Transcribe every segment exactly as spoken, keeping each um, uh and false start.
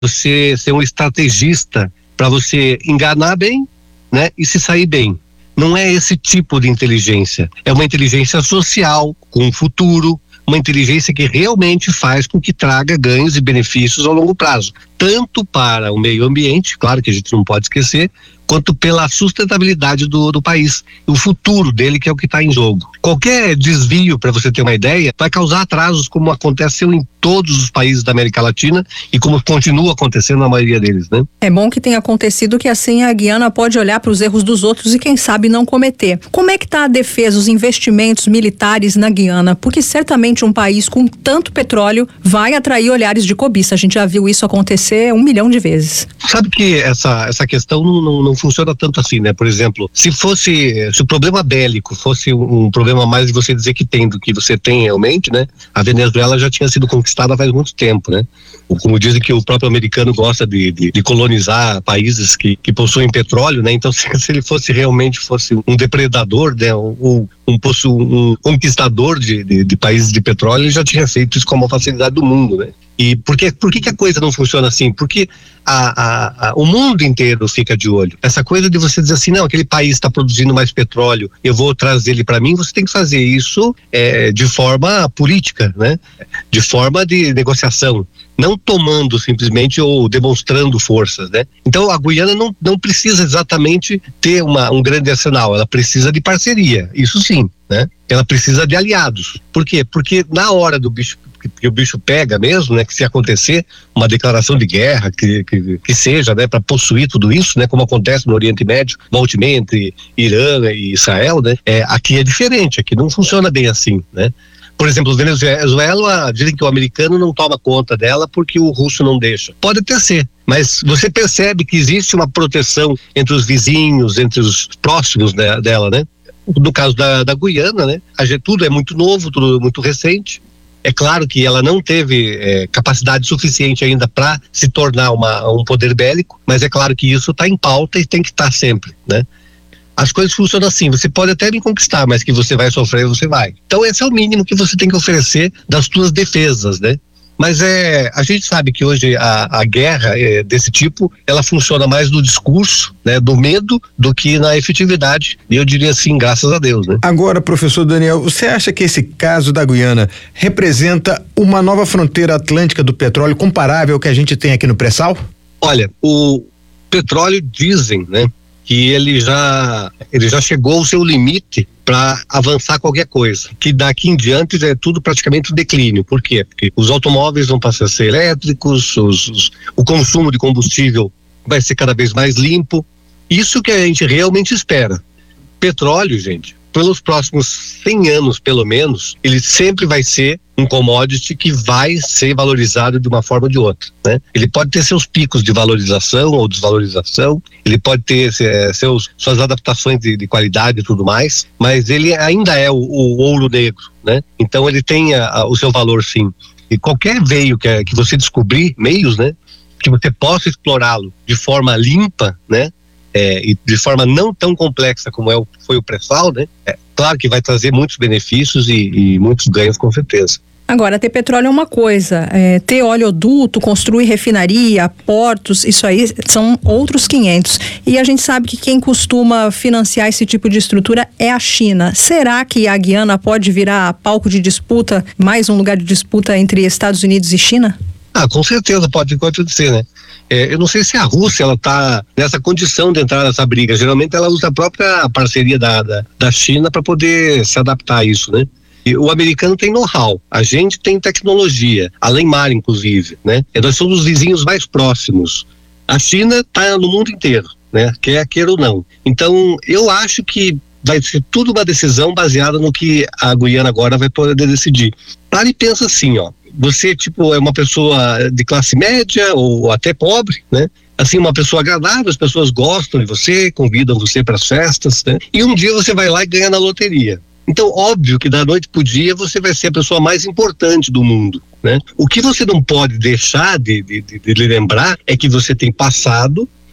você ser um estrategista para você enganar bem, né, e se sair bem. Não é esse tipo de inteligência. É uma inteligência social, com futuro, uma inteligência que realmente faz com que traga ganhos e benefícios ao longo prazo. Tanto para o meio ambiente, claro que a gente não pode esquecer, quanto pela sustentabilidade do, do país, o futuro dele, que é o que está em jogo. Qualquer desvio, para você ter uma ideia, vai causar atrasos, como aconteceu em todos os países da América Latina e como continua acontecendo na maioria deles, né? É bom que tenha acontecido, que assim a Guiana pode olhar para os erros dos outros e quem sabe não cometer. Como é que está a defesa, os investimentos militares na Guiana? Porque certamente um país com tanto petróleo vai atrair olhares de cobiça. A gente já viu isso acontecer um milhão de vezes. Sabe que essa, essa questão não, não, não funciona tanto assim, né? Por exemplo, se fosse, se o problema bélico fosse um, um problema mais de você dizer que tem do que você tem realmente, né? A Venezuela já tinha sido conquistada faz muito tempo, né? Como dizem que o próprio americano gosta de, de, de colonizar países que, que possuem petróleo, né? Então, se, se ele fosse realmente fosse um depredador, né? Ou um, um, um conquistador de, de, de países de petróleo, ele já tinha feito isso com a maior facilidade do mundo, né? E por que, por que, que a coisa não funciona assim? Porque a, a, a, o mundo inteiro fica de olho. Essa coisa de você dizer assim, não, aquele país está produzindo mais petróleo, eu vou trazer ele para mim, você tem que fazer isso é, de forma política, né? De forma de negociação, não tomando simplesmente ou demonstrando forças, né? Então a Guiana não, não precisa exatamente ter uma, um grande arsenal, ela precisa de parceria, isso sim, né? Ela precisa de aliados. Por quê? Porque na hora do bicho que o bicho pega mesmo, né, que se acontecer uma declaração de guerra, que, que, que seja, né, para possuir tudo isso, né, como acontece no Oriente Médio, volte entre Irã e Israel, né, é, aqui é diferente, aqui não funciona bem assim, né. Por exemplo, Venezuela, dizem que o americano não toma conta dela porque o russo não deixa. Pode até ser, mas você percebe que existe uma proteção entre os vizinhos, entre os próximos de, dela, né. No caso da, da Guiana, né, a, tudo é muito novo, tudo muito recente. É claro que ela não teve é, capacidade suficiente ainda para se tornar uma, um poder bélico, mas é claro que isso está em pauta e tem que estar tá sempre, né? As coisas funcionam assim, você pode até me conquistar, mas que você vai sofrer, você vai. Então esse é o mínimo que você tem que oferecer das suas defesas, né? Mas é, a gente sabe que hoje a, a guerra é, desse tipo, ela funciona mais no discurso, né, do medo, do que na efetividade. E eu diria assim, graças a Deus, né? Agora, professor Daniel, você acha que esse caso da Guiana representa uma nova fronteira atlântica do petróleo comparável ao que a gente tem aqui no pré-sal? Olha, o petróleo dizem, né, que ele já, ele já chegou ao seu limite para avançar qualquer coisa, que daqui em diante é tudo praticamente um declínio. Por quê? Porque os automóveis vão passar a ser elétricos, os, os, o consumo de combustível vai ser cada vez mais limpo, isso que a gente realmente espera. Petróleo, gente, pelos próximos cem anos pelo menos, ele sempre vai ser um commodity que vai ser valorizado de uma forma ou de outra, né? Ele pode ter seus picos de valorização ou desvalorização, ele pode ter é, seus, suas adaptações de, de qualidade e tudo mais, mas ele ainda é o, o ouro negro, né? Então ele tem a, a, o seu valor, sim. E qualquer veio que, que você descobrir, meios, né, que você possa explorá-lo de forma limpa, né, É, e de forma não tão complexa como é o, foi o pré-sal, né? É, claro que vai trazer muitos benefícios e, e muitos ganhos, com certeza. Agora, ter petróleo é uma coisa, é, ter oleoduto, construir refinaria, portos, isso aí são outros quinhentos. E a gente sabe que quem costuma financiar esse tipo de estrutura é a China. Será que a Guiana pode virar palco de disputa, mais um lugar de disputa entre Estados Unidos e China? Ah, com certeza pode acontecer, né? É, eu não sei se a Rússia ela está nessa condição de entrar nessa briga. Geralmente ela usa a própria parceria da, da, da China para poder se adaptar a isso, né? E o americano tem know-how, a gente tem tecnologia, além mar inclusive, né? E nós somos os vizinhos mais próximos. A China está no mundo inteiro, né? Quer queira ou não. Então eu acho que vai ser tudo uma decisão baseada no que a Guiana agora vai poder decidir. Para e pensa assim, ó. Você, tipo, é uma pessoa de classe média ou até pobre, né? Assim, uma pessoa agradável, as pessoas gostam de você, convidam você para as festas, né? E um dia você vai lá e ganha na loteria. Então, óbvio que da noite pro dia você vai ser a pessoa mais importante do mundo, né? O que você não pode deixar de, de, de, de lembrar é que você tem passado,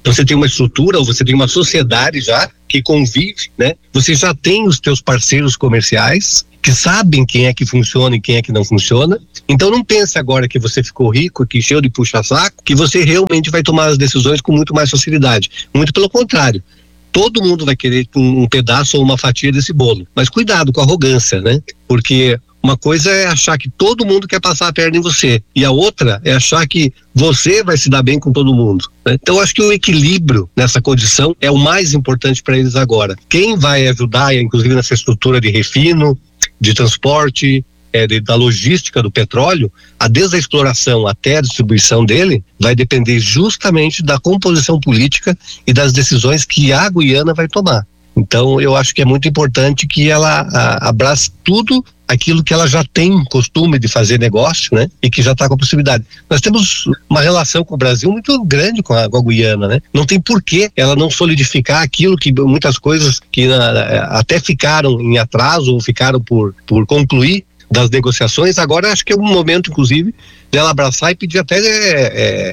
Então você tem uma estrutura, ou você tem uma sociedade já que convive, né? Você já tem os teus parceiros comerciais que sabem quem é que funciona e quem é que não funciona. Então não pense agora que você ficou rico, que encheu de puxa-saco, que você realmente vai tomar as decisões com muito mais facilidade. Muito pelo contrário. Todo mundo vai querer um, um pedaço ou uma fatia desse bolo. Mas cuidado com a arrogância, né? Porque uma coisa é achar que todo mundo quer passar a perna em você, e a outra é achar que você vai se dar bem com todo mundo, né? Então acho que o equilíbrio nessa condição é o mais importante para eles agora. Quem vai ajudar, inclusive nessa estrutura de refino, de transporte, é, de, da logística do petróleo, a, desde a exploração até a distribuição dele, vai depender justamente da composição política e das decisões que a Guiana vai tomar. Então eu acho que é muito importante que ela a, abrace tudo aquilo que ela já tem costume de fazer negócio, né? E que já está com a possibilidade. Nós temos uma relação com o Brasil muito grande com a, com a Guiana, né? Não tem porquê ela não solidificar aquilo que muitas coisas que na, até ficaram em atraso ou ficaram por, por concluir das negociações. Agora acho que é um momento, inclusive, dela abraçar e pedir até é, é,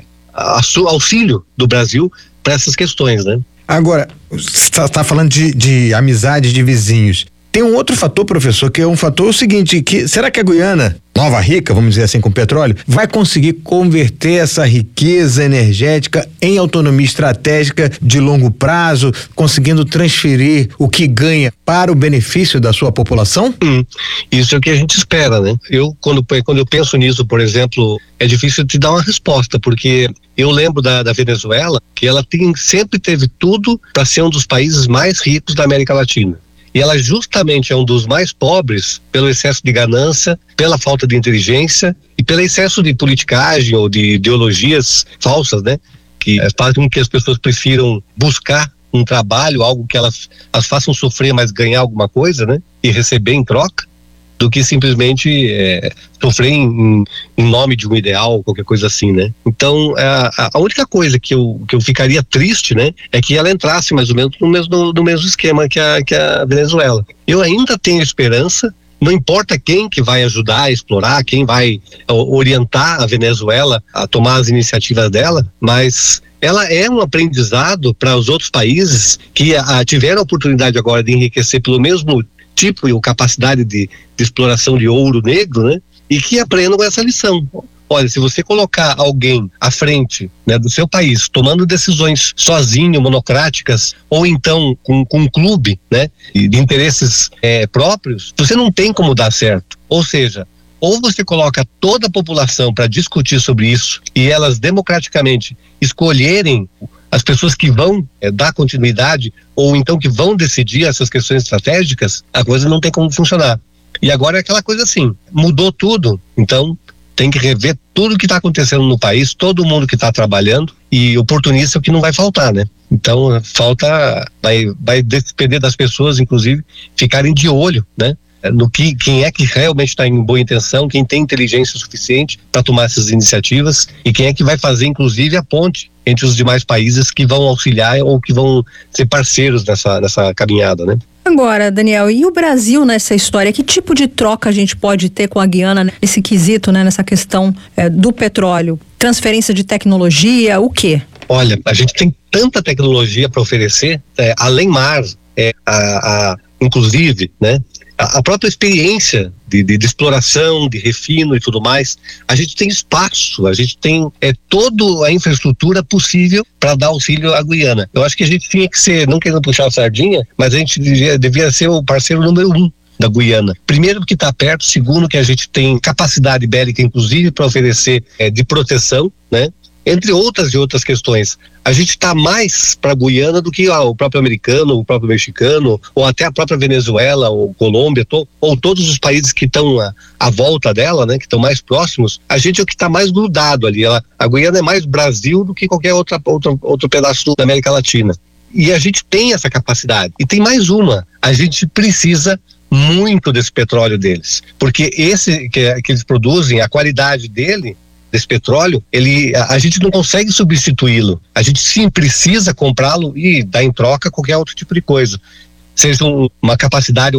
auxílio do Brasil para essas questões, né? Agora, você está falando de, de amizade de vizinhos. Tem um outro fator, professor, que é um fator o seguinte, que será que a Guiana, nova rica, vamos dizer assim, com petróleo, vai conseguir converter essa riqueza energética em autonomia estratégica de longo prazo, conseguindo transferir o que ganha para o benefício da sua população? Hum, isso é o que a gente espera, né? Eu, quando, quando eu penso nisso, por exemplo, é difícil te dar uma resposta, porque eu lembro da, da Venezuela, que ela tem, sempre teve tudo para ser um dos países mais ricos da América Latina. E ela justamente é um dos mais pobres pelo excesso de ganância, pela falta de inteligência e pelo excesso de politicagem ou de ideologias falsas, né? Que fazem com que as pessoas prefiram buscar um trabalho, algo que elas as façam sofrer, mas ganhar alguma coisa, né? E receber em troca, do que simplesmente é, sofrer em, em nome de um ideal, qualquer coisa assim, né? Então, a, a única coisa que eu, que eu ficaria triste, né, é que ela entrasse mais ou menos no mesmo, no mesmo esquema que a, que a Venezuela. Eu ainda tenho esperança, não importa quem que vai ajudar a explorar, quem vai orientar a Venezuela a tomar as iniciativas dela, mas ela é um aprendizado para os outros países que a, tiveram a oportunidade agora de enriquecer pelo mesmo tipo e capacidade de, de exploração de ouro negro, né? E que aprendam essa lição. Olha, se você colocar alguém à frente, né, do seu país, tomando decisões sozinho, monocráticas, ou então com, com um clube, né, de interesses é, próprios, você não tem como dar certo. Ou seja, ou você coloca toda a população para discutir sobre isso e elas democraticamente escolherem as pessoas que vão é, dar continuidade ou então que vão decidir essas questões estratégicas, a coisa não tem como funcionar. E agora é aquela coisa assim, mudou tudo, então tem que rever tudo que está acontecendo no país, todo mundo que está trabalhando, e oportunista é o que não vai faltar, né? Então falta, vai, vai depender das pessoas, inclusive, ficarem de olho, né? No que, quem é que realmente está em boa intenção, quem tem inteligência suficiente para tomar essas iniciativas e quem é que vai fazer, inclusive, a ponte entre os demais países que vão auxiliar ou que vão ser parceiros nessa, nessa caminhada, né? Agora, Daniel, e o Brasil nessa história? Que tipo de troca a gente pode ter com a Guiana nesse quesito, né, nessa questão é, do petróleo? Transferência de tecnologia, o quê? Olha, a gente tem tanta tecnologia para oferecer, é, além mar, é, a, a, inclusive, né? A própria experiência de, de, de exploração, de refino e tudo mais, a gente tem espaço, a gente tem é, toda a infraestrutura possível para dar auxílio à Guiana. Eu acho que a gente tinha que ser, não querendo puxar a sardinha, mas a gente devia, devia ser o parceiro número um da Guiana. Primeiro que está perto, segundo que a gente tem capacidade bélica, inclusive, para oferecer é, de proteção, né? Entre outras e outras questões. A gente está mais para a Guiana do que ah, o próprio americano, o próprio mexicano, ou até a própria Venezuela, ou Colômbia, to, ou todos os países que estão à, à volta dela, né, que estão mais próximos. A gente é o que está mais grudado ali. Ela, a Guiana é mais Brasil do que qualquer outra, outra, outro pedaço da América Latina. E a gente tem essa capacidade. E tem mais uma. A gente precisa muito desse petróleo deles. Porque esse que, que eles produzem, a qualidade dele, desse petróleo, ele, a, a gente não consegue substituí-lo. A gente sim precisa comprá-lo e dar em troca qualquer outro tipo de coisa. Seja um, uma capacidade, uma,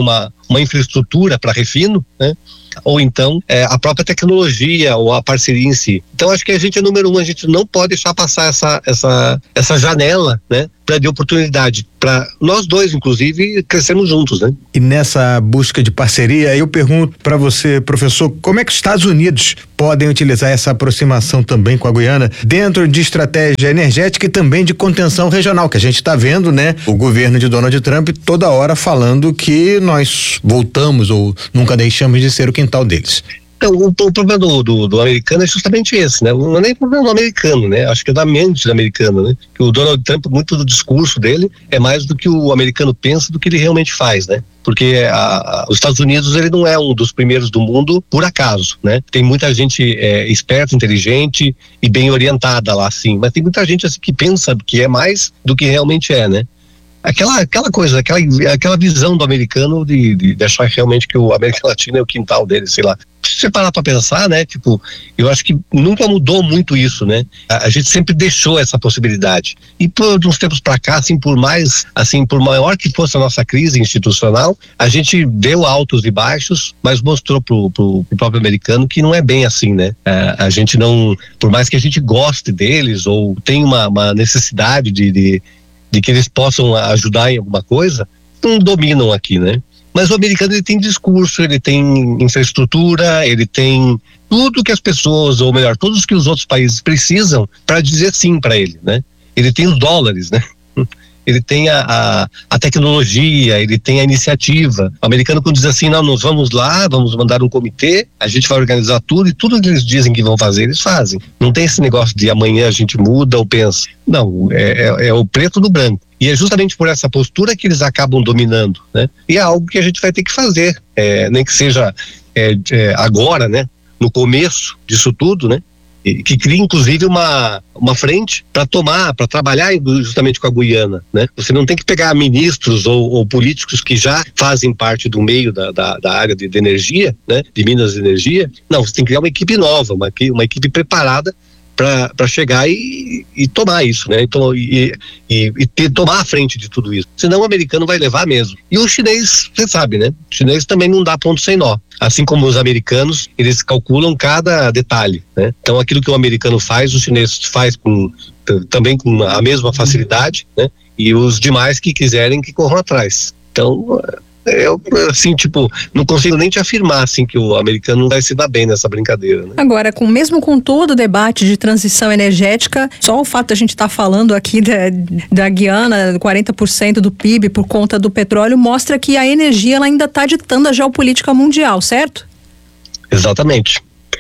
uma infraestrutura para refino, né? Ou então é, a própria tecnologia ou a parceria em si. Então acho que a gente é número um, a gente não pode deixar passar essa, essa, essa janela, né, para de oportunidade, para nós dois inclusive crescermos juntos, né? E nessa busca de parceria, eu pergunto para você, professor, como é que os Estados Unidos podem utilizar essa aproximação também com a Guiana dentro de estratégia energética e também de contenção regional, que a gente está vendo, né, o governo de Donald Trump toda hora falando que nós voltamos ou nunca deixamos de ser o quintal deles. Então, o, o problema do, do, do americano é justamente esse, né? Não é nem problema do americano, né? Acho que é da mente do americano, né? Que o Donald Trump, muito do discurso dele é mais do que o americano pensa do que ele realmente faz, né? Porque a, a, os Estados Unidos, ele não é um dos primeiros do mundo por acaso, né? Tem muita gente é, esperta, inteligente e bem orientada lá, sim, mas tem muita gente assim que pensa que é mais do que realmente é, né? Aquela, aquela coisa, aquela, aquela visão do americano de, de, de achar realmente que o América Latina é o quintal dele, sei lá. Se você parar pra pensar, né, tipo, eu acho que nunca mudou muito isso, né? A, a gente sempre deixou essa possibilidade. E por uns tempos pra cá, assim, por mais, assim, por maior que fosse a nossa crise institucional, a gente deu altos e baixos, mas mostrou pro, pro, pro próprio americano que não é bem assim, né? A, a gente não, por mais que a gente goste deles ou tenha uma, uma necessidade de, de de que eles possam ajudar em alguma coisa, não dominam aqui, né? Mas o americano, ele tem discurso, ele tem infraestrutura, ele tem tudo que as pessoas, ou melhor, todos que os outros países precisam para dizer sim para ele, né? Ele tem os dólares, né? Ele tem a, a, a tecnologia, ele tem a iniciativa. O americano, quando diz assim, não, nós vamos lá, vamos mandar um comitê, a gente vai organizar tudo, e tudo que eles dizem que vão fazer, eles fazem. Não tem esse negócio de amanhã a gente muda ou pensa. Não, é, é, é o preto no branco. E é justamente por essa postura que eles acabam dominando, né? E é algo que a gente vai ter que fazer, é, nem que seja é, é, agora, né? No começo disso tudo, né? Que cria inclusive uma, uma frente para tomar, para trabalhar justamente com a Guiana, né? Você não tem que pegar ministros ou, ou políticos que já fazem parte do meio da, da, da área de, de energia, né? De minas de energia. Não, você tem que criar uma equipe nova, uma, uma equipe preparada para chegar e, e tomar isso, né? Então, e, e, e ter, tomar a frente de tudo isso. Senão o americano vai levar mesmo. E o chinês, você sabe, né? O chinês também não dá ponto sem nó. Assim como os americanos, eles calculam cada detalhe, né? Então aquilo que o americano faz, o chinês faz com, também com a mesma facilidade, né? E os demais que quiserem que corram atrás. Então, eu, assim, tipo, não consigo nem te afirmar, assim, que o americano não vai se dar bem nessa brincadeira, né? Agora, com, mesmo com todo o debate de transição energética, só o fato de a gente estar tá falando aqui da, da Guiana, quarenta por cento do P I B por conta do petróleo, mostra que a energia ela ainda está ditando a geopolítica mundial, certo? Exatamente.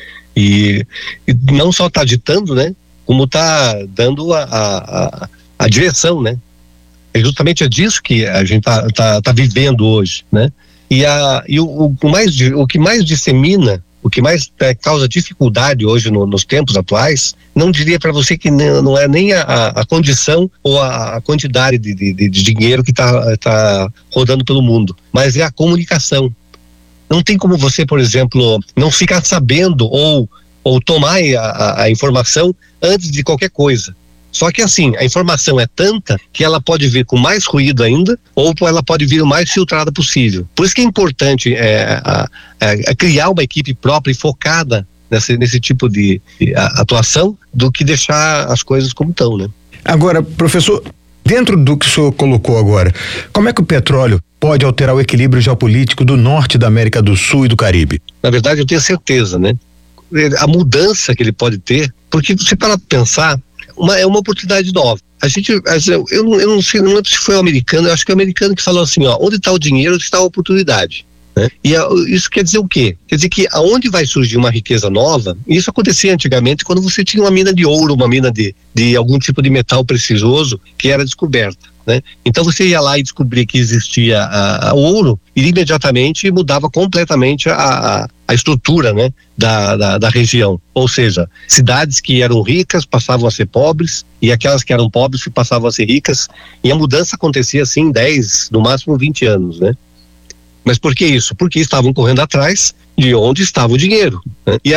E, e não só está ditando, né? Como está dando a, a, a direção, né? É justamente disso que a gente tá, tá, tá vivendo hoje, né? E, a, e o, o, mais, o que mais dissemina, o que mais é, causa dificuldade hoje no, nos tempos atuais, não diria para você que não, não é nem a, a condição ou a, a quantidade de, de, de dinheiro que está tá rodando pelo mundo, mas é a comunicação. Não tem como você, por exemplo, não ficar sabendo ou, ou tomar a, a informação antes de qualquer coisa. Só que assim, a informação é tanta que ela pode vir com mais ruído ainda, ou ela pode vir o mais filtrada possível. Por isso que é importante é, a, a, a criar uma equipe própria e focada nesse, nesse tipo de, de a, atuação, do que deixar as coisas como estão, né? Agora, professor, dentro do que o senhor colocou agora, como é que o petróleo pode alterar o equilíbrio geopolítico do norte da América do Sul e do Caribe? Na verdade, eu tenho certeza, né? A mudança que ele pode ter, porque você para pensar, Uma, é uma oportunidade nova. A gente, eu, eu, não, eu não sei, não lembro se foi o americano, eu acho que é o americano que falou assim, ó, onde está o dinheiro, onde está a oportunidade, né? E a, isso quer dizer o quê? Quer dizer que aonde vai surgir uma riqueza nova, isso acontecia antigamente quando você tinha uma mina de ouro, uma mina de, de algum tipo de metal precioso que era descoberta, né? Então você ia lá e descobria que existia a, a ouro e imediatamente mudava completamente a, a, a estrutura, né, da, da, da região. Ou seja, cidades que eram ricas passavam a ser pobres e aquelas que eram pobres passavam a ser ricas, e a mudança acontecia assim em dez, no máximo vinte anos, né? Mas por que isso? Porque estavam correndo atrás de onde estava o dinheiro, né? E a,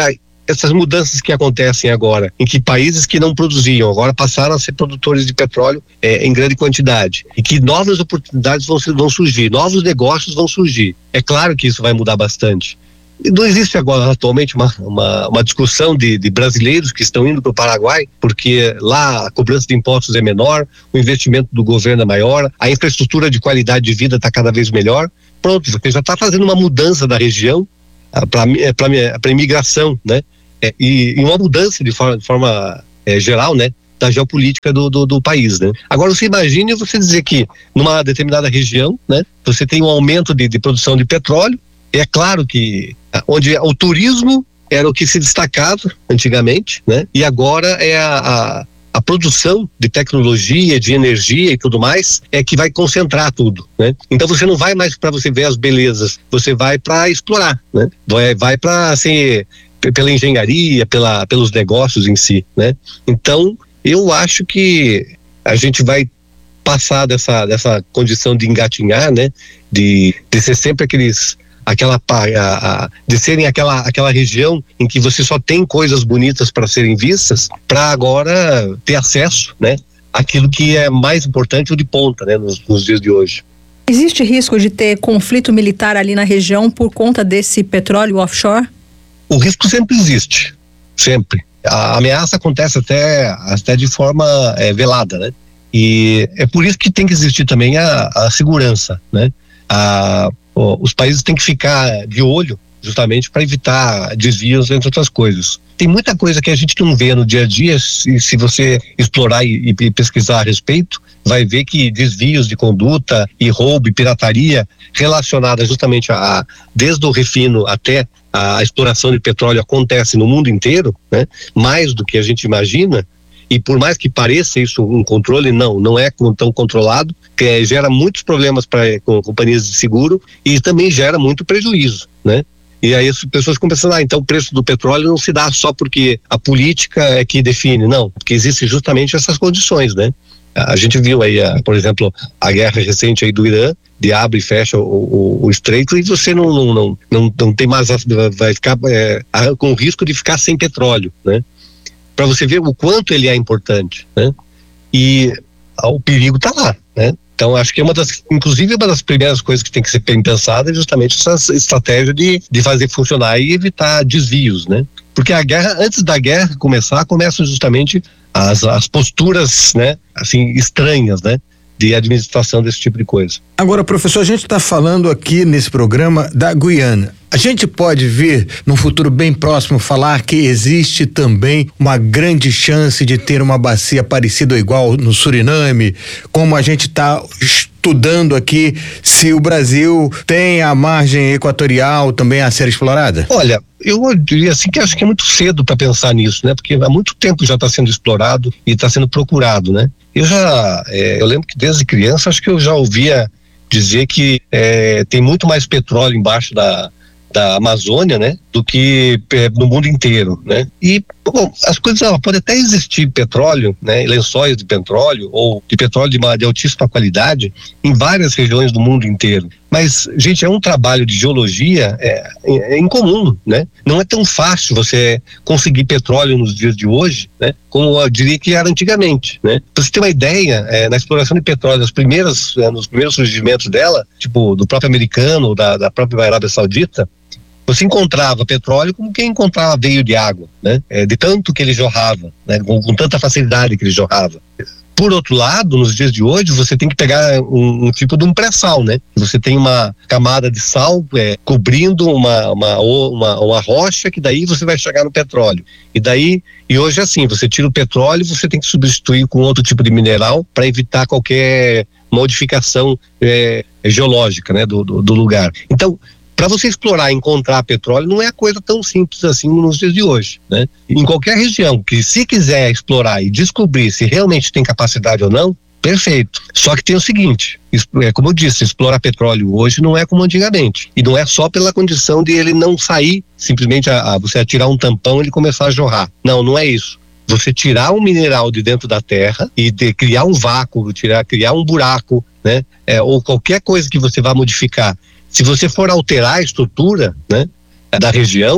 essas mudanças que acontecem agora, em que países que não produziam, agora passaram a ser produtores de petróleo é, em grande quantidade, e que novas oportunidades vão, vão surgir, novos negócios vão surgir. É claro que isso vai mudar bastante. Não existe agora atualmente uma, uma, uma discussão de, de brasileiros que estão indo para o Paraguai, porque lá a cobrança de impostos é menor, o investimento do governo é maior, a infraestrutura de qualidade de vida está cada vez melhor. Pronto, você já está fazendo uma mudança da região para a imigração, né? É, e, e uma mudança de forma, de forma é, geral, né? Da geopolítica do, do, do país, né? Agora você imagine você dizer que numa determinada região, né? Você tem um aumento de, de produção de petróleo. É claro que onde o turismo era o que se destacava antigamente, né? E agora é a, a, a produção de tecnologia, de energia e tudo mais é que vai concentrar tudo, né? Então você não vai mais para você ver as belezas, você vai para explorar, né? Vai, vai para assim, pela engenharia, pela, pelos negócios em si, né? Então eu acho que a gente vai passar dessa, dessa condição de engatinhar, né? De, de ser sempre aqueles aquela a, a, de serem aquela aquela região em que você só tem coisas bonitas para serem vistas, para agora ter acesso, né, àquilo que é mais importante, o de ponta, né, nos, nos dias de hoje. Existe risco de ter conflito militar ali na região por conta desse petróleo offshore? O risco sempre existe, sempre. A ameaça acontece até até de forma é, velada, né? E é por isso que tem que existir também a, a segurança, né? A os países têm que ficar de olho justamente para evitar desvios, entre outras coisas. Tem muita coisa que a gente não vê no dia a dia, e se você explorar e, e pesquisar a respeito, vai ver que desvios de conduta e roubo e pirataria relacionadas justamente a, desde o refino até a exploração de petróleo acontece no mundo inteiro, né? Mais do que a gente imagina. E por mais que pareça isso um controle, não, não é tão controlado, que é, gera muitos problemas para com companhias de seguro e também gera muito prejuízo, né? E aí as pessoas começam a ah, então o preço do petróleo não se dá só porque a política é que define, não, porque existem justamente essas condições, né? A gente viu aí, a, por exemplo, a guerra recente aí do Irã, de abre e fecha o, o, o estreito, e você não, não, não, não, não tem mais, vai ficar é, com o risco de ficar sem petróleo, né? Para você ver o quanto ele é importante, né? E ah, o perigo está lá, né? Então acho que é uma das, inclusive uma das primeiras coisas que tem que ser bem pensada é justamente essa estratégia de, de fazer funcionar e evitar desvios, né? Porque a guerra, antes da guerra começar, começam justamente as, as posturas, né? Assim, estranhas, né? De administração desse tipo de coisa. Agora, professor, a gente está falando aqui nesse programa da Guiana. A gente pode vir, num futuro bem próximo, falar que existe também uma grande chance de ter uma bacia parecida ou igual no Suriname, como a gente está estudando aqui, se o Brasil tem a margem equatorial também a ser explorada? Olha, eu diria assim que acho que é muito cedo para pensar nisso, né? Porque há muito tempo já está sendo explorado e está sendo procurado, né? Eu já, é, eu lembro que desde criança acho que eu já ouvia dizer que é, tem muito mais petróleo embaixo da da Amazônia, né, do que é, no mundo inteiro, né? E bom, as coisas ó, pode até existir petróleo, né, lençóis de petróleo ou de petróleo de, uma, de altíssima qualidade em várias regiões do mundo inteiro. Mas, gente, é um trabalho de geologia é, é, é incomum, né? Não é tão fácil você conseguir petróleo nos dias de hoje, né? Como eu diria que era antigamente, né? Pra você ter uma ideia, é, na exploração de petróleo, nas primeiras, é, nos primeiros surgimentos dela, tipo do próprio americano ou da, da própria Arábia Saudita, você encontrava petróleo como quem encontrava veio de água, né? É, de tanto que ele jorrava, né? Com, com tanta facilidade que ele jorrava. Por outro lado, nos dias de hoje, você tem que pegar um, um tipo de um pré-sal, né? Você tem uma camada de sal é, cobrindo uma, uma, uma, uma rocha, que daí você vai chegar no petróleo. E daí, e hoje é assim, você tira o petróleo, você tem que substituir com outro tipo de mineral para evitar qualquer modificação é, geológica, né? Do, do, do lugar. Então, para você explorar e encontrar petróleo não é coisa tão simples assim nos dias de hoje, né? Em qualquer região que se quiser explorar e descobrir se realmente tem capacidade ou não, perfeito. Só que tem o seguinte, é como eu disse, explorar petróleo hoje não é como antigamente. E não é só pela condição de ele não sair, simplesmente a, a você atirar um tampão e ele começar a jorrar. Não, não é isso. Você tirar um mineral de dentro da terra e de, criar um vácuo, tirar, criar um buraco, né? É, ou qualquer coisa que você vá modificar. Se você for alterar a estrutura, né, da região,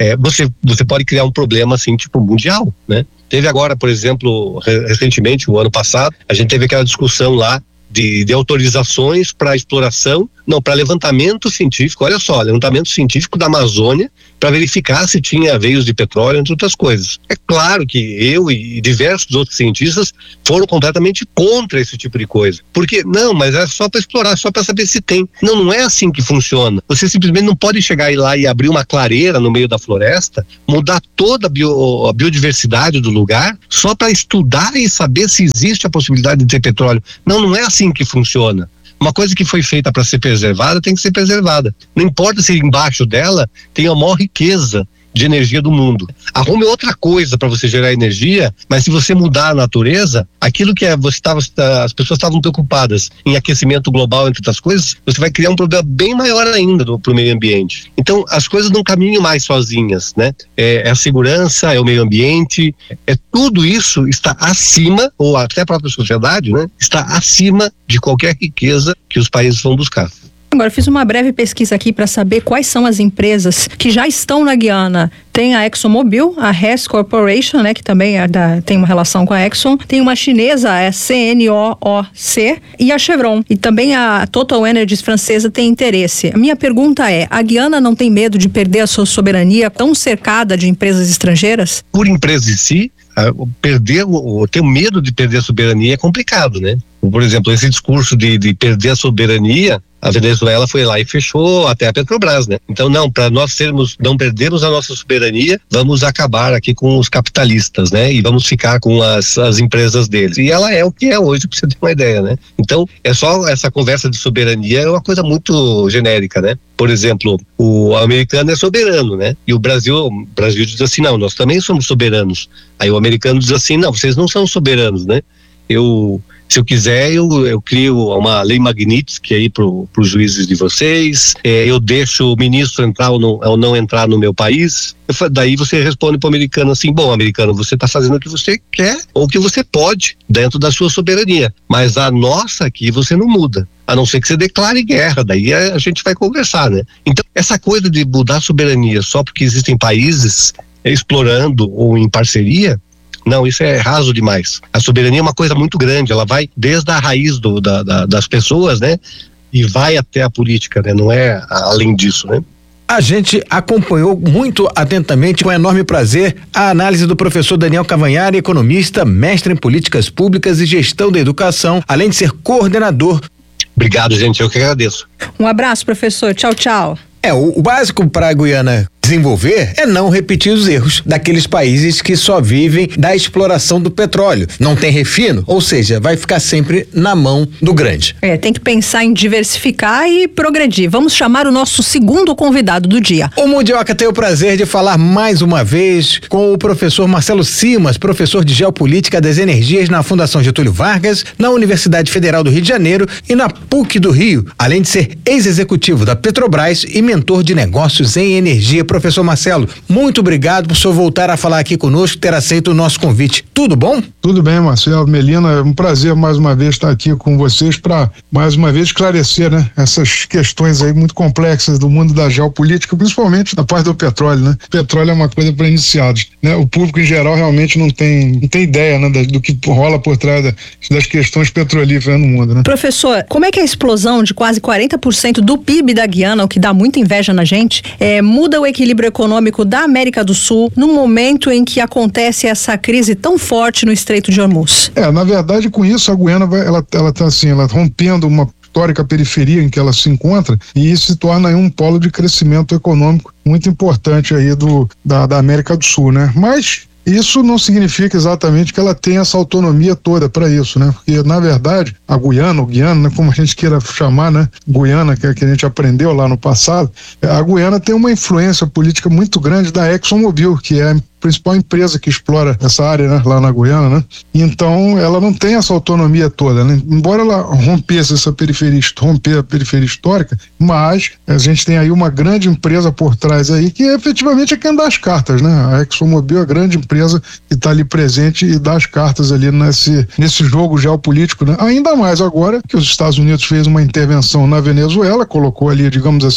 é, você, você pode criar um problema assim, tipo, mundial, né? Teve agora, por exemplo, recentemente, o ano passado, a gente teve aquela discussão lá de, de autorizações para exploração, não, para levantamento científico, olha só, levantamento científico da Amazônia para verificar se tinha veios de petróleo, entre outras coisas. É claro que eu e diversos outros cientistas foram completamente contra esse tipo de coisa. Porque, não, mas é só para explorar, só para saber se tem. Não, não é assim que funciona. Você simplesmente não pode chegar lá e abrir uma clareira no meio da floresta, mudar toda a, bio, a biodiversidade do lugar, só para estudar e saber se existe a possibilidade de ter petróleo. Não, não é assim que funciona. Uma coisa que foi feita para ser preservada tem que ser preservada. Não importa se embaixo dela tem a maior riqueza de energia do mundo. Arrume outra coisa para você gerar energia, mas se você mudar a natureza, aquilo que é, você tava, as pessoas estavam preocupadas em aquecimento global, entre outras coisas, você vai criar um problema bem maior ainda para o meio ambiente. Então, as coisas não caminham mais sozinhas, né? É, é a segurança, é o meio ambiente, é tudo isso está acima, ou até a própria sociedade, né? Está acima de qualquer riqueza que os países vão buscar. Agora, eu fiz uma breve pesquisa aqui para saber quais são as empresas que já estão na Guiana. Tem a ExxonMobil, a Hess Corporation, né, que também é da, tem uma relação com a Exxon. Tem uma chinesa, a C N O O C, e a Chevron. E também a Total Energies francesa tem interesse. A minha pergunta é, a Guiana não tem medo de perder a sua soberania tão cercada de empresas estrangeiras? Por empresa em si, perder, ter medo de perder a soberania é complicado, né? Por exemplo, esse discurso de, de perder a soberania, a Venezuela foi lá e fechou até a Petrobras, né? Então, não, para nós sermos, não perdermos a nossa soberania, vamos acabar aqui com os capitalistas, né? E vamos ficar com as, as empresas deles. E ela é o que é hoje, para você ter uma ideia, né? Então, é só essa conversa de soberania é uma coisa muito genérica, né? Por exemplo, o americano é soberano, né? E o Brasil, o Brasil diz assim, não, nós também somos soberanos. Aí o americano diz assim, não, vocês não são soberanos, né? Eu... Se eu quiser, eu, eu crio uma lei Magnitsky aí para os juízes de vocês, é, eu deixo o ministro entrar ou não, ou não entrar no meu país. Eu, daí você responde para o americano assim, bom, americano, você está fazendo o que você quer ou o que você pode dentro da sua soberania, mas a nossa aqui você não muda, a não ser que você declare guerra, daí a, a gente vai conversar, né? Então, essa coisa de mudar a soberania só porque existem países explorando ou em parceria, não, isso é raso demais. A soberania é uma coisa muito grande, ela vai desde a raiz do, da, da, das pessoas, né? E vai até a política, né? Não é além disso, né? A gente acompanhou muito atentamente, com enorme prazer, a análise do professor Daniel Cavanhari, economista, mestre em políticas públicas e gestão da educação, além de ser coordenador. Obrigado, gente, eu que agradeço. Um abraço, professor. Tchau, tchau. É, o, o básico para a Guiana desenvolver é não repetir os erros daqueles países que só vivem da exploração do petróleo. Não tem refino, ou seja, vai ficar sempre na mão do grande. É, tem que pensar em diversificar e progredir. Vamos chamar o nosso segundo convidado do dia. O Mundioca tem o prazer de falar mais uma vez com o professor Marcelo Simas, professor de Geopolítica das Energias na Fundação Getúlio Vargas, na Universidade Federal do Rio de Janeiro e na P U C do Rio, além de ser ex-executivo da Petrobras e mentor de negócios em energia. Professor Marcelo, muito obrigado por o senhor voltar a falar aqui conosco, ter aceito o nosso convite. Tudo bom? Tudo bem, Marcelo, Melina, é um prazer mais uma vez estar aqui com vocês para mais uma vez esclarecer, né, essas questões aí muito complexas do mundo da geopolítica, principalmente da parte do petróleo, né? Petróleo é uma coisa para iniciados, né? O público em geral realmente não tem, não tem ideia, né, do que rola por trás da, das questões petrolíferas no mundo, né? Professor, como é que a explosão de quase quarenta por cento do P I B da Guiana, o que dá muita inveja na gente, é, muda o equilíbrio econômico da América do Sul no momento em que acontece essa crise tão forte no Estreito de Hormuz? É, na verdade, com isso a Guiana vai, ela, ela tá assim, ela rompendo uma histórica periferia em que ela se encontra e isso se torna aí um polo de crescimento econômico muito importante aí do, da, da América do Sul, né? Mas isso não significa exatamente que ela tenha essa autonomia toda para isso, né? Porque, na verdade, a Guiana, o Guiana, né, como a gente queira chamar, né? Guiana, que é que a gente aprendeu lá no passado, a Guiana tem uma influência política muito grande da ExxonMobil, que é a principal empresa que explora essa área, né, lá na Guiana, né? Então, ela não tem essa autonomia toda, né? Embora ela rompesse essa periferia, romper a periferia histórica, mas a gente tem aí uma grande empresa por trás aí, que efetivamente é quem dá as cartas, né? A ExxonMobil é a grande empresa que está ali presente e dá as cartas ali nesse, nesse jogo geopolítico, né? Ainda mais agora que os Estados Unidos fez uma intervenção na Venezuela, colocou ali, digamos assim,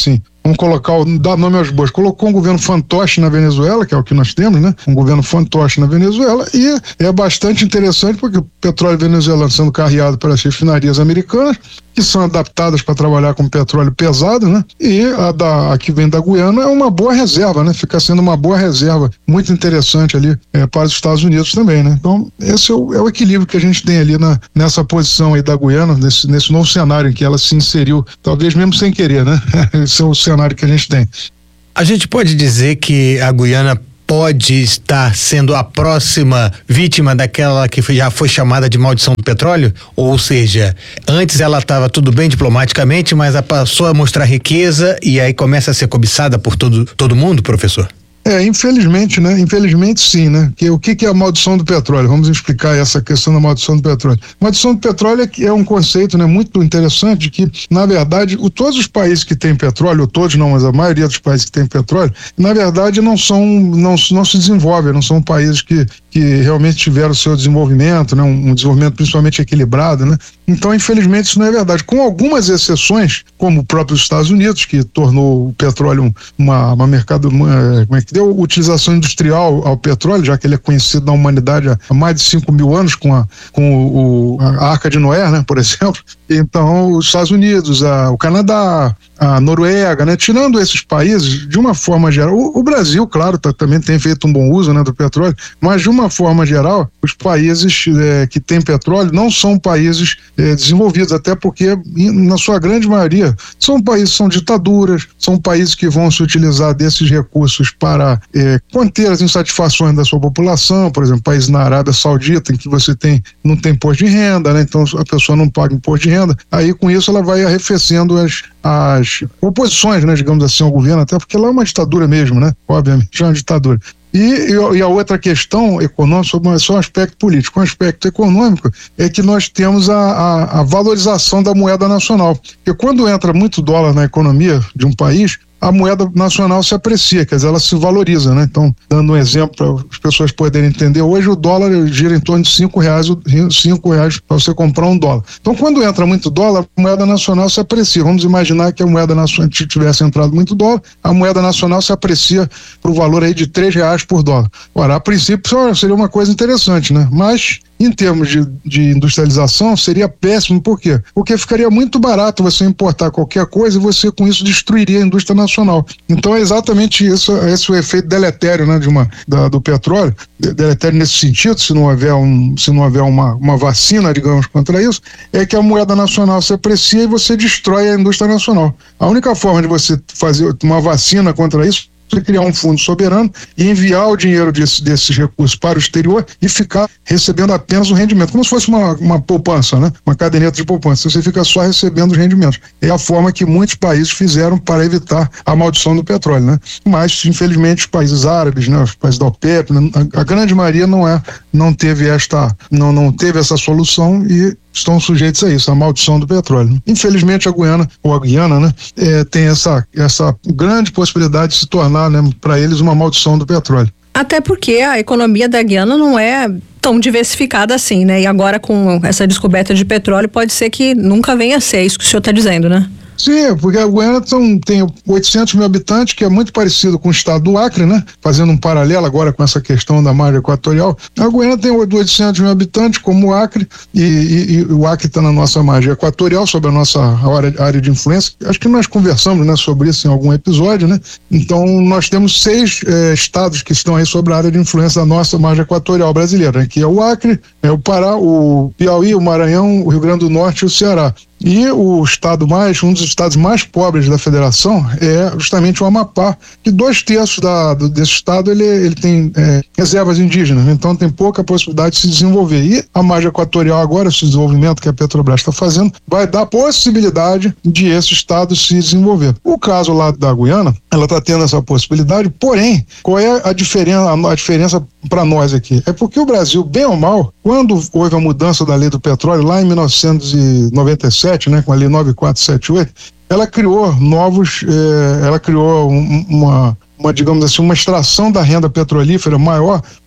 vamos colocar, dar nome aos bois, colocou um governo fantoche na Venezuela, que é o que nós temos, né? Um governo fantoche na Venezuela, e é bastante interessante porque o petróleo venezuelano sendo carreado pelas refinarias americanas, que são adaptadas para trabalhar com petróleo pesado, né? E a, da, a que vem da Guiana é uma boa reserva, né? Fica sendo uma boa reserva, muito interessante ali é, para os Estados Unidos também, né? Então, esse é o, é o equilíbrio que a gente tem ali na, nessa posição aí da Guiana, nesse, nesse novo cenário em que ela se inseriu, talvez mesmo sem querer, né? Esse é o cenário que a gente tem. A gente pode dizer que a Guiana pode estar sendo a próxima vítima daquela que já foi chamada de maldição do petróleo? Ou seja, antes ela estava tudo bem diplomaticamente, mas ela passou a mostrar riqueza e aí começa a ser cobiçada por todo, todo mundo, professor? É, infelizmente, né? Infelizmente sim, né? Que, o que, que é a maldição do petróleo? Vamos explicar essa questão da maldição do petróleo. Maldição do petróleo é, que é um conceito, né, muito interessante que, na verdade, o, todos os países que têm petróleo, ou todos não, mas a maioria dos países que têm petróleo, na verdade não são, não, não se desenvolvem, não são países que, que realmente tiveram o seu desenvolvimento, né? Um, um desenvolvimento principalmente equilibrado, né? Então, infelizmente, isso não é verdade. Com algumas exceções, como o próprio Estados Unidos, que tornou o petróleo uma, uma mercado, uma, como é que deu utilização industrial ao petróleo, já que ele é conhecido na humanidade há mais de cinco mil anos com a, com o, a Arca de Noé, né, por exemplo. Então, os Estados Unidos, a, o Canadá, a Noruega, né, tirando esses países, de uma forma geral, o, o Brasil, claro, tá, também tem feito um bom uso, né, do petróleo, mas de uma forma geral, os países é, que têm petróleo não são países é, desenvolvidos, até porque, na sua grande maioria, são países, são ditaduras, são países que vão se utilizar desses recursos para é, conter as insatisfações da sua população, por exemplo, países na Arábia Saudita, em que você tem, não tem imposto de renda, né, então a pessoa não paga imposto de renda, aí com isso ela vai arrefecendo as, as oposições, né, digamos assim, ao governo, até porque lá é uma ditadura mesmo, né, obviamente, é uma ditadura. E, e a outra questão econômica, é só um aspecto político. Um aspecto econômico é que nós temos a, a, a valorização da moeda nacional. Porque quando entra muito dólar na economia de um país, a moeda nacional se aprecia, quer dizer, ela se valoriza, né? Então, dando um exemplo para as pessoas poderem entender, hoje o dólar gira em torno de cinco reais, cinco reais para você comprar um dólar. Então, quando entra muito dólar, a moeda nacional se aprecia. Vamos imaginar que a moeda nacional, se tivesse entrado muito dólar, a moeda nacional se aprecia para o valor aí de três reais por dólar. Ora, a princípio seria uma coisa interessante, né? Mas em termos de, de industrialização, seria péssimo. Por quê? Porque ficaria muito barato você importar qualquer coisa e você, com isso, destruiria a indústria nacional. Então, é exatamente isso, esse é o efeito deletério, né, de uma, da, do petróleo, deletério nesse sentido, se não houver, um, se não houver uma, uma vacina, digamos, contra isso, é que a moeda nacional se aprecia e você destrói a indústria nacional. A única forma de você fazer uma vacina contra isso você criar um fundo soberano e enviar o dinheiro desse, desses recursos para o exterior e ficar recebendo apenas o rendimento, como se fosse uma, uma poupança, né? Uma caderneta de poupança. Você fica só recebendo os rendimentos. É a forma que muitos países fizeram para evitar a maldição do petróleo, né? Mas, infelizmente, os países árabes, né? Os países da OPEP, né? a, a grande maioria não é, não teve esta, não, não teve essa solução e estão sujeitos a isso, a maldição do petróleo. Infelizmente, a Guiana, ou a Guiana, né, é, tem essa, essa grande possibilidade de se tornar, né, para eles, uma maldição do petróleo. Até porque a economia da Guiana não é tão diversificada assim, né? E agora, com essa descoberta de petróleo, pode ser que nunca venha a ser isso que o senhor está dizendo, né? Sim, porque a Guiana são, tem oitocentos mil habitantes, que é muito parecido com o estado do Acre, né? Fazendo um paralelo agora com essa questão da margem equatorial. A Guiana tem oitocentos mil habitantes, como o Acre, e, e, e o Acre está na nossa margem equatorial, sobre a nossa área, área de influência. Acho que nós conversamos, né, sobre isso em algum episódio, né? Então, nós temos seis eh, estados que estão aí sobre a área de influência da nossa margem equatorial brasileira, né? Que é o Acre, é o Pará, o Piauí, o Maranhão, o Rio Grande do Norte e o Ceará. E o estado mais, um dos estados mais pobres da federação é justamente o Amapá, que dois terços da, do, desse estado ele, ele tem é, reservas indígenas, então tem pouca possibilidade de se desenvolver. E a margem equatorial agora, esse desenvolvimento que a Petrobras está fazendo, vai dar possibilidade de esse estado se desenvolver. O caso lá da Guiana, ela está tendo essa possibilidade, porém, qual é a diferença, a diferença para nós aqui? É porque o Brasil, bem ou mal, quando houve a mudança da lei do petróleo, lá em mil novecentos e noventa e sete, né, com a lei nove mil quatrocentos e setenta e oito, ela criou novos, eh, ela criou um, uma, uma, digamos assim, uma extração da renda petrolífera maior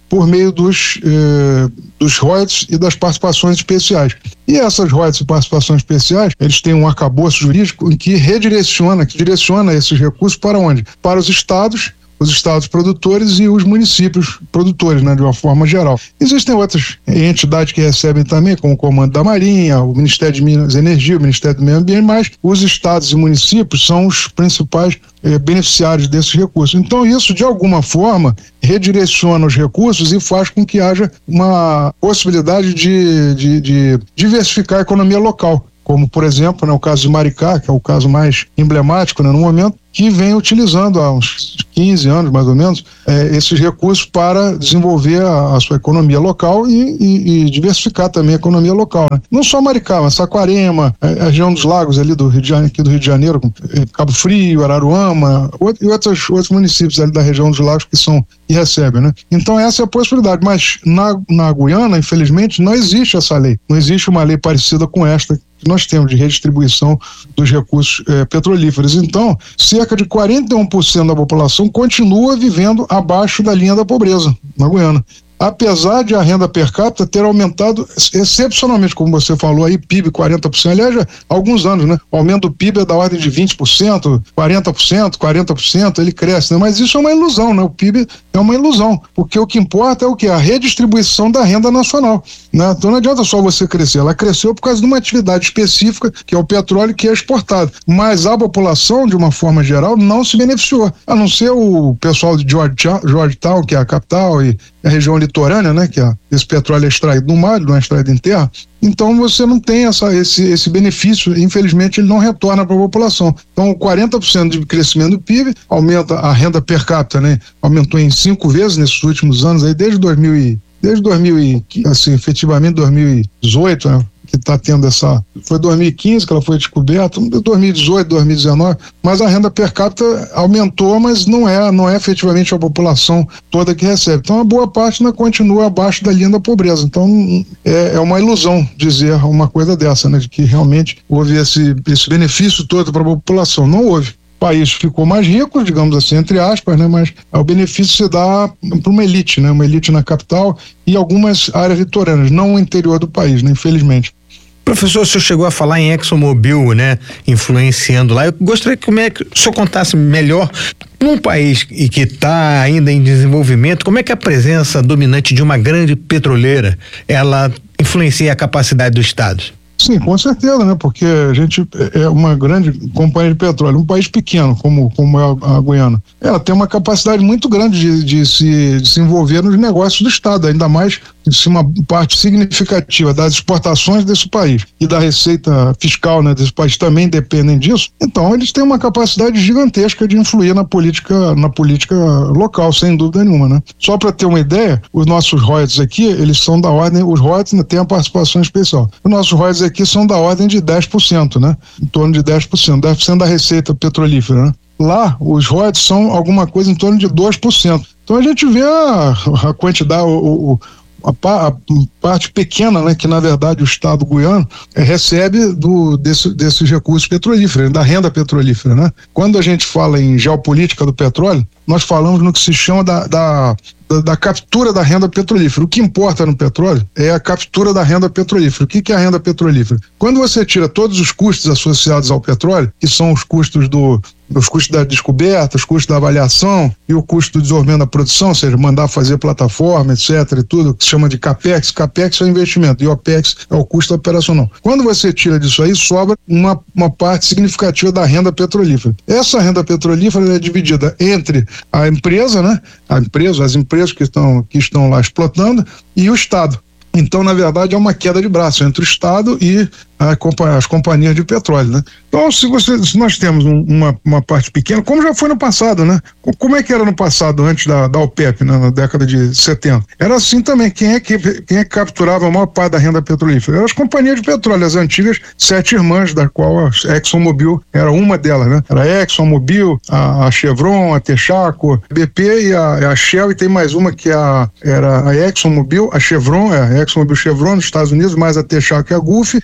por meio dos, eh, dos royalties e das participações especiais. E essas royalties e participações especiais, eles têm um arcabouço jurídico em que redireciona, que direciona esses recursos para onde? Para os estados, os estados produtores e os municípios produtores, né, de uma forma geral. Existem outras entidades que recebem também, como o Comando da Marinha, o Ministério de Minas e Energia, o Ministério do Meio Ambiente, mas os estados e municípios são os principais eh, beneficiários desses recursos. Então isso, de alguma forma, redireciona os recursos e faz com que haja uma possibilidade de, de, de diversificar a economia local, como, por exemplo, né, o caso de Maricá, que é o caso mais emblemático, né, no momento, que vem utilizando há uns quinze anos, mais ou menos, eh, esses recursos para desenvolver a, a sua economia local e, e, e diversificar também a economia local, né? Não só Maricá, mas Saquarema, a, a região dos lagos ali do Rio de Janeiro, aqui do Rio de Janeiro, Cabo Frio, Araruama, e outros, outros municípios ali da região dos lagos que são e recebem, né? Então essa é a possibilidade, mas na, na Guiana, infelizmente, não existe essa lei, não existe uma lei parecida com esta que nós temos de redistribuição dos recursos eh, petrolíferos. Então, cerca de quarenta e um por cento da população continua vivendo abaixo da linha da pobreza na Guiana. Apesar de a renda per capita ter aumentado excepcionalmente, como você falou aí, P I B quarenta por cento, aliás, já há alguns anos, né? O aumento do P I B é da ordem de vinte por cento, quarenta por cento, quarenta por cento, ele cresce, né? Mas isso é uma ilusão, né? O P I B é uma ilusão, porque o que importa é o quê? A redistribuição da renda nacional, né? Então não adianta só você crescer, ela cresceu por causa de uma atividade específica, que é o petróleo, que é exportado, mas a população, de uma forma geral, não se beneficiou, a não ser o pessoal de Georgetown, que é a capital, e a região litorânea, né, que é, esse petróleo é extraído no mar, não é extraído em terra. Então você não tem essa, esse, esse benefício, infelizmente ele não retorna para a população. Então quarenta por cento de crescimento do P I B, aumenta a renda per capita, né, aumentou em cinco vezes nesses últimos anos, aí desde dois mil e, desde dois mil e, assim, efetivamente dois mil e dezoito, né, que está tendo essa, foi dois mil e quinze que ela foi descoberta, dois mil e dezoito, dois mil e dezenove, mas a renda per capita aumentou, mas não é, não é efetivamente a população toda que recebe. Então a boa parte ainda continua abaixo da linha da pobreza. Então é, é uma ilusão dizer uma coisa dessa, né, de que realmente houve esse, esse benefício todo para a população. Não houve. O país ficou mais rico, digamos assim, entre aspas, né, mas o benefício se dá para uma elite, né, uma elite na capital e algumas áreas litorâneas, não o interior do país, né, infelizmente. Professor, o senhor chegou a falar em ExxonMobil, né, influenciando lá. Eu gostaria que, como é que o senhor contasse melhor, num país que está ainda em desenvolvimento, como é que a presença dominante de uma grande petroleira, ela influencia a capacidade do Estado? Sim, com certeza, né? Porque a gente é uma grande companhia de petróleo, um país pequeno como, como é a, a Guiana. Ela tem uma capacidade muito grande de, de, se, de se envolver nos negócios do Estado, ainda mais se uma parte significativa das exportações desse país e da receita fiscal, né, desse país também dependem disso. Então eles têm uma capacidade gigantesca de influir na política, na política local, sem dúvida nenhuma, né? Só para ter uma ideia, os nossos royalties aqui, eles são da ordem, os royalties têm a participação especial. Os nossos royalties aqui são da ordem de dez por cento, né? Em torno de dez por cento, dez por cento da receita petrolífera, né? Lá, os royalties são alguma coisa em torno de dois por cento. Então a gente vê a, a quantidade, o, o A, a parte pequena, né, que na verdade o Estado guiano é, recebe do, desse, desses recursos petrolíferos, da renda petrolífera, né? Quando a gente fala em geopolítica do petróleo, nós falamos no que se chama da, da, da, da captura da renda petrolífera. O que importa no petróleo é a captura da renda petrolífera. O que, que é a renda petrolífera? Quando você tira todos os custos associados ao petróleo, que são os custos do os custos da descoberta, os custos da avaliação e o custo do desenvolvimento da produção, ou seja, mandar fazer plataforma, etc e tudo, que se chama de CAPEX. CAPEX é o investimento e o OPEX é o custo operacional. Quando você tira disso aí, sobra uma, uma parte significativa da renda petrolífera. Essa renda petrolífera é dividida entre a empresa, né? A empresa, as empresas que estão, que estão lá explotando e o Estado. Então, na verdade, é uma queda de braço entre o Estado e a, as companhias de petróleo, né? Então, se, você, se nós temos um, uma, uma parte pequena, como já foi no passado, né? Como é que era no passado, antes da, da OPEP, né? Na década de setenta? Era assim também. Quem é, que, quem é que capturava a maior parte da renda petrolífera? Eram as companhias de petróleo, as antigas sete irmãs, da qual a ExxonMobil era uma delas, né? Era a ExxonMobil, a, a Chevron, a Texaco, a B P e a, a Shell, e tem mais uma que a, era a ExxonMobil, a Chevron, é a ExxonMobil Chevron nos Estados Unidos, mais a Texaco e a Gulf, e mais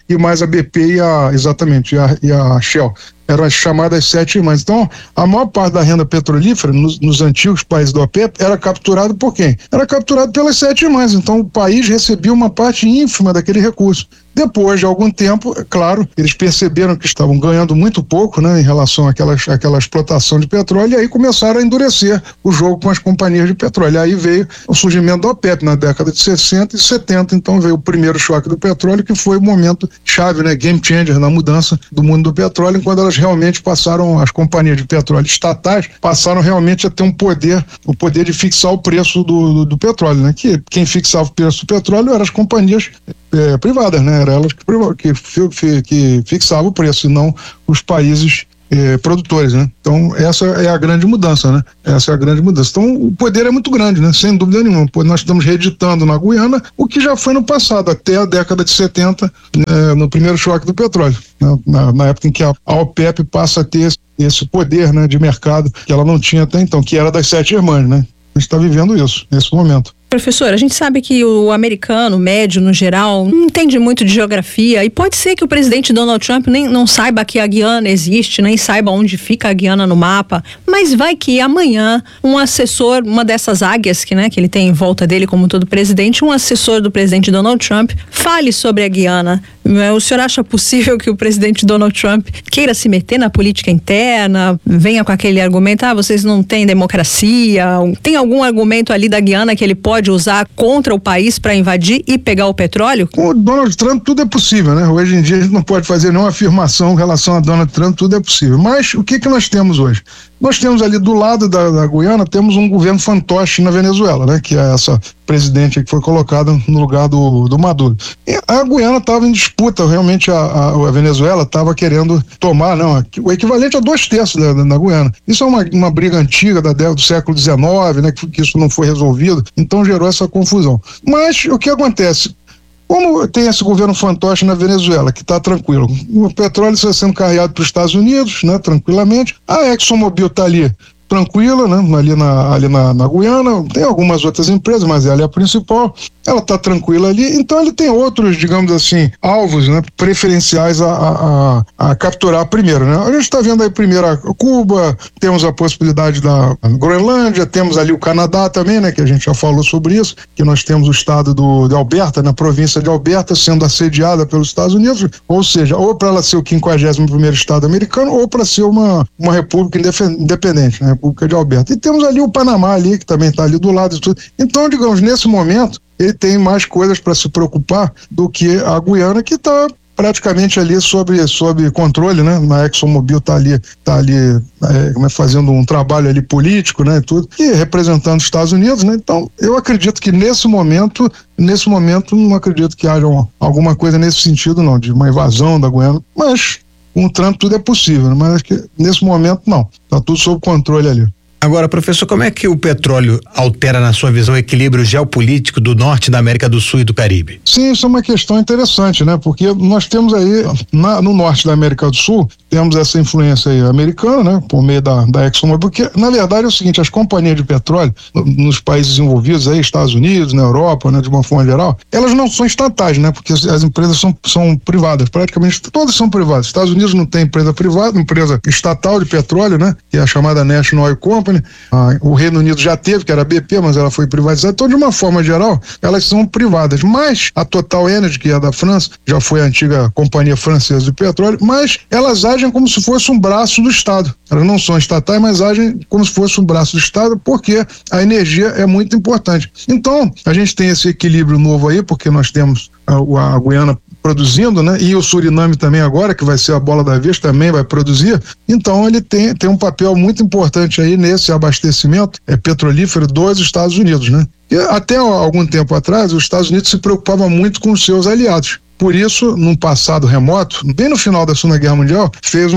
a B P e a, exatamente, e a, e a Shell. Eram as chamadas sete irmãs. Então, a maior parte da renda petrolífera nos, nos antigos países da OPEP era capturado por quem? Era capturado pelas sete irmãs. Então, o país recebia uma parte ínfima daquele recurso. Depois de algum tempo, é claro, eles perceberam que estavam ganhando muito pouco, né, em relação àquela, àquela explotação de petróleo, e aí começaram a endurecer o jogo com as companhias de petróleo. Aí veio o surgimento da OPEP na década de sessenta e setenta, então veio o primeiro choque do petróleo, que foi o momento chave, né, game changer na mudança do mundo do petróleo, quando elas realmente passaram, as companhias de petróleo estatais passaram realmente a ter um poder, o poder de fixar o preço do, do, do petróleo, né, que quem fixava o preço do petróleo eram as companhias é, privadas, né, eram elas que, que, que fixavam o preço e não os países eh, produtores, né? Então essa é a grande mudança, né? Essa é a grande mudança. Então o poder é muito grande, né? Sem dúvida nenhuma. Nós estamos reeditando na Guiana o que já foi no passado, até a década de setenta, eh, no primeiro choque do petróleo, né? na, na época em que a, a OPEP passa a ter esse, esse poder, né, de mercado que ela não tinha até então, que era das sete irmãs, né? A gente está vivendo isso nesse momento. Professor, a gente sabe que o americano, médio no geral, não entende muito de geografia, e pode ser que o presidente Donald Trump nem não saiba que a Guiana existe, nem saiba onde fica a Guiana no mapa, mas vai que amanhã um assessor, uma dessas águias que, né, que ele tem em volta dele, como todo presidente, um assessor do presidente Donald Trump fale sobre a Guiana. O senhor acha possível que o presidente Donald Trump queira se meter na política interna, venha com aquele argumento, ah, vocês não têm democracia, tem algum argumento ali da Guiana que ele pode usar contra o país para invadir e pegar o petróleo? Com o Donald Trump tudo é possível, né? Hoje em dia a gente não pode fazer nenhuma afirmação em relação a Donald Trump, tudo é possível. Mas o que que nós temos hoje? Nós temos ali do lado da, da Guiana, temos um governo fantoche na Venezuela, né? Que é essa presidente que foi colocada no lugar do, do Maduro. E a Guiana estava em disputa, realmente a, a, a Venezuela estava querendo tomar, não, o equivalente a dois terços da, da, da Guiana. Isso é uma, uma briga antiga da, do século dezenove, né? Que, que isso não foi resolvido, então gerou essa confusão. Mas o que acontece? Como tem esse governo fantoche na Venezuela, que está tranquilo, o petróleo está sendo carregado para os Estados Unidos, né, tranquilamente, a ExxonMobil está ali tranquila, né, ali, na, ali na, na Guiana, tem algumas outras empresas, mas ela é a principal, ela está tranquila ali, então ele tem outros, digamos assim, alvos, né, preferenciais a, a, a, a capturar primeiro, né. A gente está vendo aí primeiro a Cuba, temos a possibilidade da Groenlândia, temos ali o Canadá também, né, que a gente já falou sobre isso, que nós temos o estado do, de Alberta, na província de Alberta, sendo assediada pelos Estados Unidos, ou seja, ou para ela ser o quinquagésimo primeiro estado americano, ou para ser uma, uma república independente, né, República de Alberta. E temos ali o Panamá ali, que também está ali do lado de tudo. Então, digamos, nesse momento, ele tem mais coisas para se preocupar do que a Guiana, que está praticamente ali sob, sob controle, né? Na ExxonMobil está ali, tá ali é, fazendo um trabalho ali político, né? Tudo, e representando os Estados Unidos, né? Então, eu acredito que nesse momento, nesse momento, não acredito que haja uma, alguma coisa nesse sentido, não, de uma invasão da Guiana, mas com o Trump tudo é possível, né? Mas acho que nesse momento não, está tudo sob controle ali. Agora, professor, como é que o petróleo altera, na sua visão, o equilíbrio geopolítico do norte da América do Sul e do Caribe? Sim, isso é uma questão interessante, né? Porque nós temos aí, na, no norte da América do Sul, temos essa influência aí americana, né? Por meio da, da ExxonMobil, porque, na verdade, é o seguinte, as companhias de petróleo, nos países envolvidos aí, Estados Unidos, na Europa, né? De uma forma geral, elas não são estatais, né? Porque as empresas são, são privadas, praticamente todas são privadas. Estados Unidos não tem empresa privada, empresa estatal de petróleo, né? Que é a chamada National Oil Company. Ah, o Reino Unido já teve, que era a B P, mas ela foi privatizada. Então, de uma forma geral, elas são privadas. Mas a Total Energy, que é da França, já foi a antiga companhia francesa de petróleo, mas elas agem como se fosse um braço do Estado. Elas não são estatais, mas agem como se fosse um braço do Estado, porque a energia é muito importante. Então, a gente tem esse equilíbrio novo aí, porque nós temos a, a Guiana produzindo, né? E o Suriname também agora, que vai ser a bola da vez, também vai produzir. Então ele tem, tem um papel muito importante aí nesse abastecimento é, petrolífero dos Estados Unidos, né? E até algum tempo atrás, os Estados Unidos se preocupavam muito com os seus aliados. Por isso, num passado remoto, bem no final da Segunda Guerra Mundial, fez um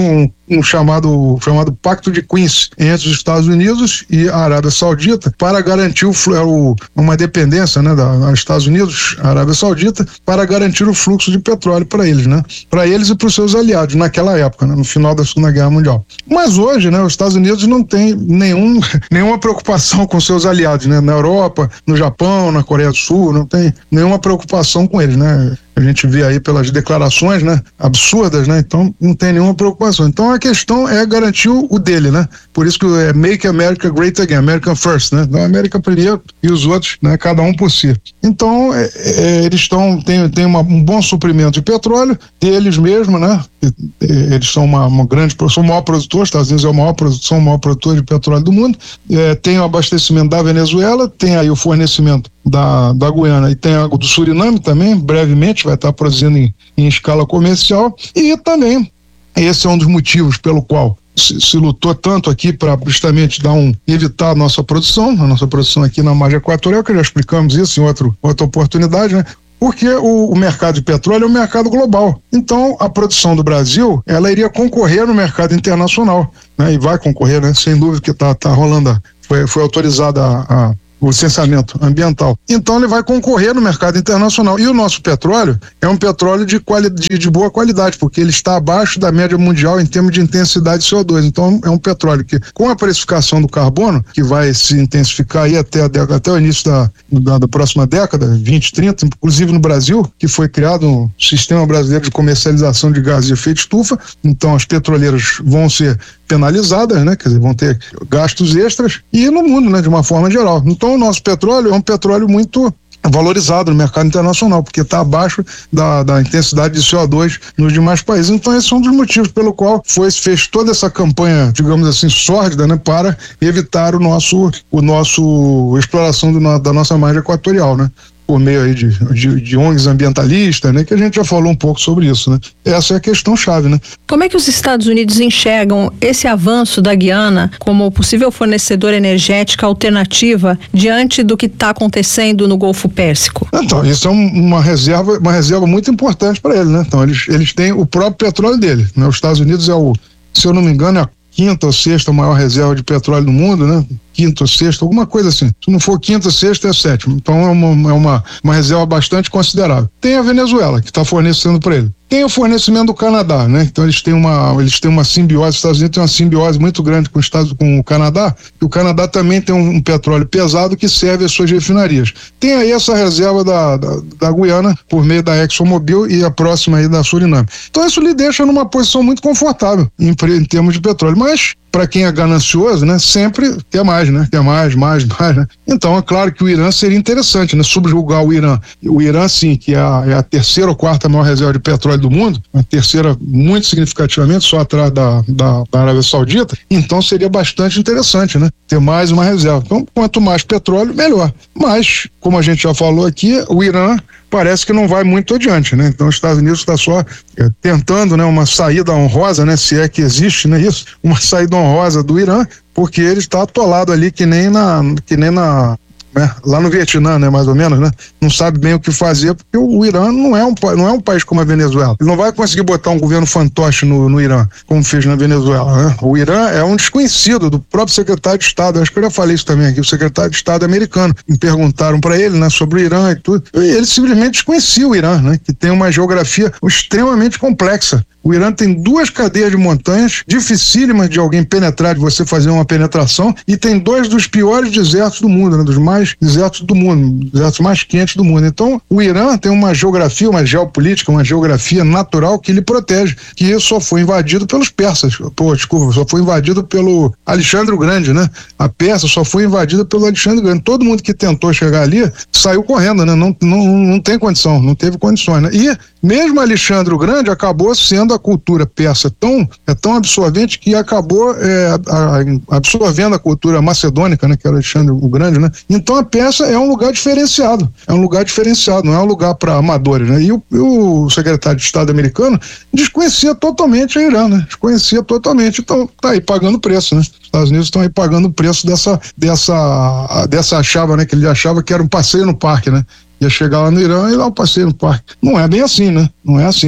um chamado, chamado Pacto de Quincy entre os Estados Unidos e a Arábia Saudita para garantir o, o, uma dependência, né, da, dos Estados Unidos, a Arábia Saudita, para garantir o fluxo de petróleo para eles, né, para eles e para os seus aliados naquela época, né, no final da Segunda Guerra Mundial. Mas hoje, né, os Estados Unidos não tem nenhum, nenhuma preocupação com seus aliados, né, na Europa, no Japão, na Coreia do Sul, não tem nenhuma preocupação com eles, né. A gente vê aí pelas declarações, né, absurdas, né, então não tem nenhuma preocupação. Então a questão é garantir o, o dele, né, por isso que é Make America Great Again, America First, né, então a América primeiro e os outros, né, cada um por si. Então é, é, eles estão, tem, tem uma, um bom suprimento de petróleo deles mesmos, né, eles são uma, uma grande, são o maior produtor, os Estados Unidos é o maior produtor, são o maior produtor de petróleo do mundo, é, tem o abastecimento da Venezuela, tem aí o fornecimento da, da Guiana e tem algo do Suriname também, brevemente vai estar produzindo em, em escala comercial, e também esse é um dos motivos pelo qual se, se lutou tanto aqui para justamente dar um, evitar a nossa produção, a nossa produção aqui na margem equatorial, que já explicamos isso em outro, outra oportunidade, né? Porque o, o mercado de petróleo é um mercado global. Então, a produção do Brasil, ela iria concorrer no mercado internacional, né? E vai concorrer, né? Sem dúvida que está tá rolando, a, foi, foi autorizada a, a o licenciamento ambiental. Então ele vai concorrer no mercado internacional. E o nosso petróleo é um petróleo de, quali- de, de boa qualidade, porque ele está abaixo da média mundial em termos de intensidade de C O dois. Então é um petróleo que, com a precificação do carbono, que vai se intensificar aí até, a década, até o início da, da, da próxima década, vinte, trinta, inclusive no Brasil, que foi criado um sistema brasileiro de comercialização de gases de efeito estufa. Então as petroleiras vão ser penalizadas, né? Quer dizer, vão ter gastos extras, e no mundo, né? De uma forma geral. Então o nosso petróleo é um petróleo muito valorizado no mercado internacional, porque está abaixo da, da intensidade de C O dois nos demais países. Então esse é um dos motivos pelo qual foi, fez toda essa campanha, digamos assim, sórdida, né, para evitar o nosso, o nosso exploração do, da nossa margem equatorial, né? Por meio aí de, de, de O N Gs ambientalistas, né? Que a gente já falou um pouco sobre isso, né? Essa é a questão chave, né? Como é que os Estados Unidos enxergam esse avanço da Guiana como possível fornecedor energética alternativa diante do que está acontecendo no Golfo Pérsico? Então, isso é um, uma reserva, uma reserva muito importante para eles, né? Então, eles, eles têm o próprio petróleo dele, né? Os Estados Unidos é o, se eu não me engano, é a quinta ou sexta maior reserva de petróleo do mundo, né? Quinta ou sexta, alguma coisa assim. Se não for quinta, sexta, é sétima. Então é uma, é uma, uma reserva bastante considerável. Tem a Venezuela, que está fornecendo para ele. Tem o fornecimento do Canadá, né? Então eles têm uma, eles têm uma simbiose, os Estados Unidos têm uma simbiose muito grande com, os Estados, com o Canadá, e o Canadá também tem um, um petróleo pesado que serve às suas refinarias. Tem aí essa reserva da, da, da Guiana, por meio da ExxonMobil, e a próxima aí da Suriname. Então isso lhe deixa numa posição muito confortável em, em termos de petróleo, mas para quem é ganancioso, né, sempre quer mais, né, quer mais, mais, mais, né. Então é claro que o Irã seria interessante, né, subjugar o Irã. O Irã, sim, que é a, é a terceira ou quarta maior reserva de petróleo do mundo, a terceira muito significativamente, só atrás da, da, da Arábia Saudita, então seria bastante interessante, né, ter mais uma reserva. Então, quanto mais petróleo, melhor. Mas, como a gente já falou aqui, o Irã parece que não vai muito adiante, né? Então os Estados Unidos está só é, tentando, né, uma saída honrosa, né, se é que existe, né, isso, uma saída honrosa do Irã, porque ele está atolado ali que nem na, que nem na, né, lá no Vietnã, né, mais ou menos, né? Não sabe bem o que fazer, porque o, o Irã não é um não é um país como a Venezuela. Ele não vai conseguir botar um governo fantoche no, no Irã, como fez na Venezuela, né? O Irã é um desconhecido do próprio secretário de Estado. Acho que eu já falei isso também aqui. O secretário de Estado americano, me perguntaram para ele, né, sobre o Irã e tudo. E ele simplesmente desconhecia o Irã, né? Que tem uma geografia extremamente complexa. O Irã tem duas cadeias de montanhas, dificílimas de alguém penetrar, de você fazer uma penetração, e tem dois dos piores desertos do mundo, né? Dos mais desertos do mundo, desertos mais quentes do mundo. Então, o Irã tem uma geografia, uma geopolítica, uma geografia natural que lhe protege, que só foi invadido pelos persas. Pô, desculpa, só foi invadido pelo Alexandre o Grande, né? A Pérsia só foi invadida pelo Alexandre o Grande. Todo mundo que tentou chegar ali saiu correndo, né? Não, não, não tem condição, não teve condições, né? E mesmo Alexandre o Grande acabou sendo a cultura persa tão, é tão absorvente que acabou é, a, a, absorvendo a cultura macedônica, né, que era Alexandre o Grande, né? Então a Pérsia é um lugar diferenciado, é um lugar diferenciado, não é um lugar para amadores, né? E o, e o secretário de Estado americano desconhecia totalmente a Irã, né? Desconhecia totalmente, então tá aí pagando preço, né? Os Estados Unidos estão aí pagando o preço dessa, dessa, dessa achava, né, que ele achava que era um passeio no parque, né? Ia chegar lá no Irã e lá um passeio no parque. Não é bem assim, né? Não é assim, né?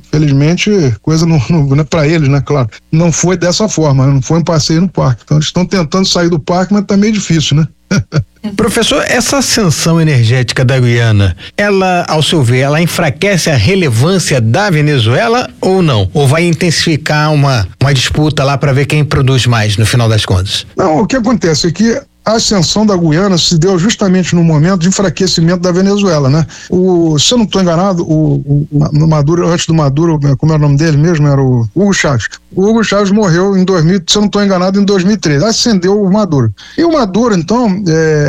Felizmente, coisa não, não, não é para eles, né? Claro. Não foi dessa forma, não foi um passeio no parque. Então, eles estão tentando sair do parque, mas tá meio difícil, né? Professor, essa ascensão energética da Guiana, ela, ao seu ver, ela enfraquece a relevância da Venezuela ou não? Ou vai intensificar uma, uma disputa lá para ver quem produz mais, no final das contas? Não, o que acontece é que a ascensão da Guiana se deu justamente no momento de enfraquecimento da Venezuela, né? O, se eu não estou enganado, o, o Maduro, antes do Maduro, como era o nome dele mesmo, era o Hugo Chávez. O Hugo Chávez morreu em dois mil, se eu não estou enganado, em dois mil e treze. Ascendeu o Maduro. E o Maduro, então,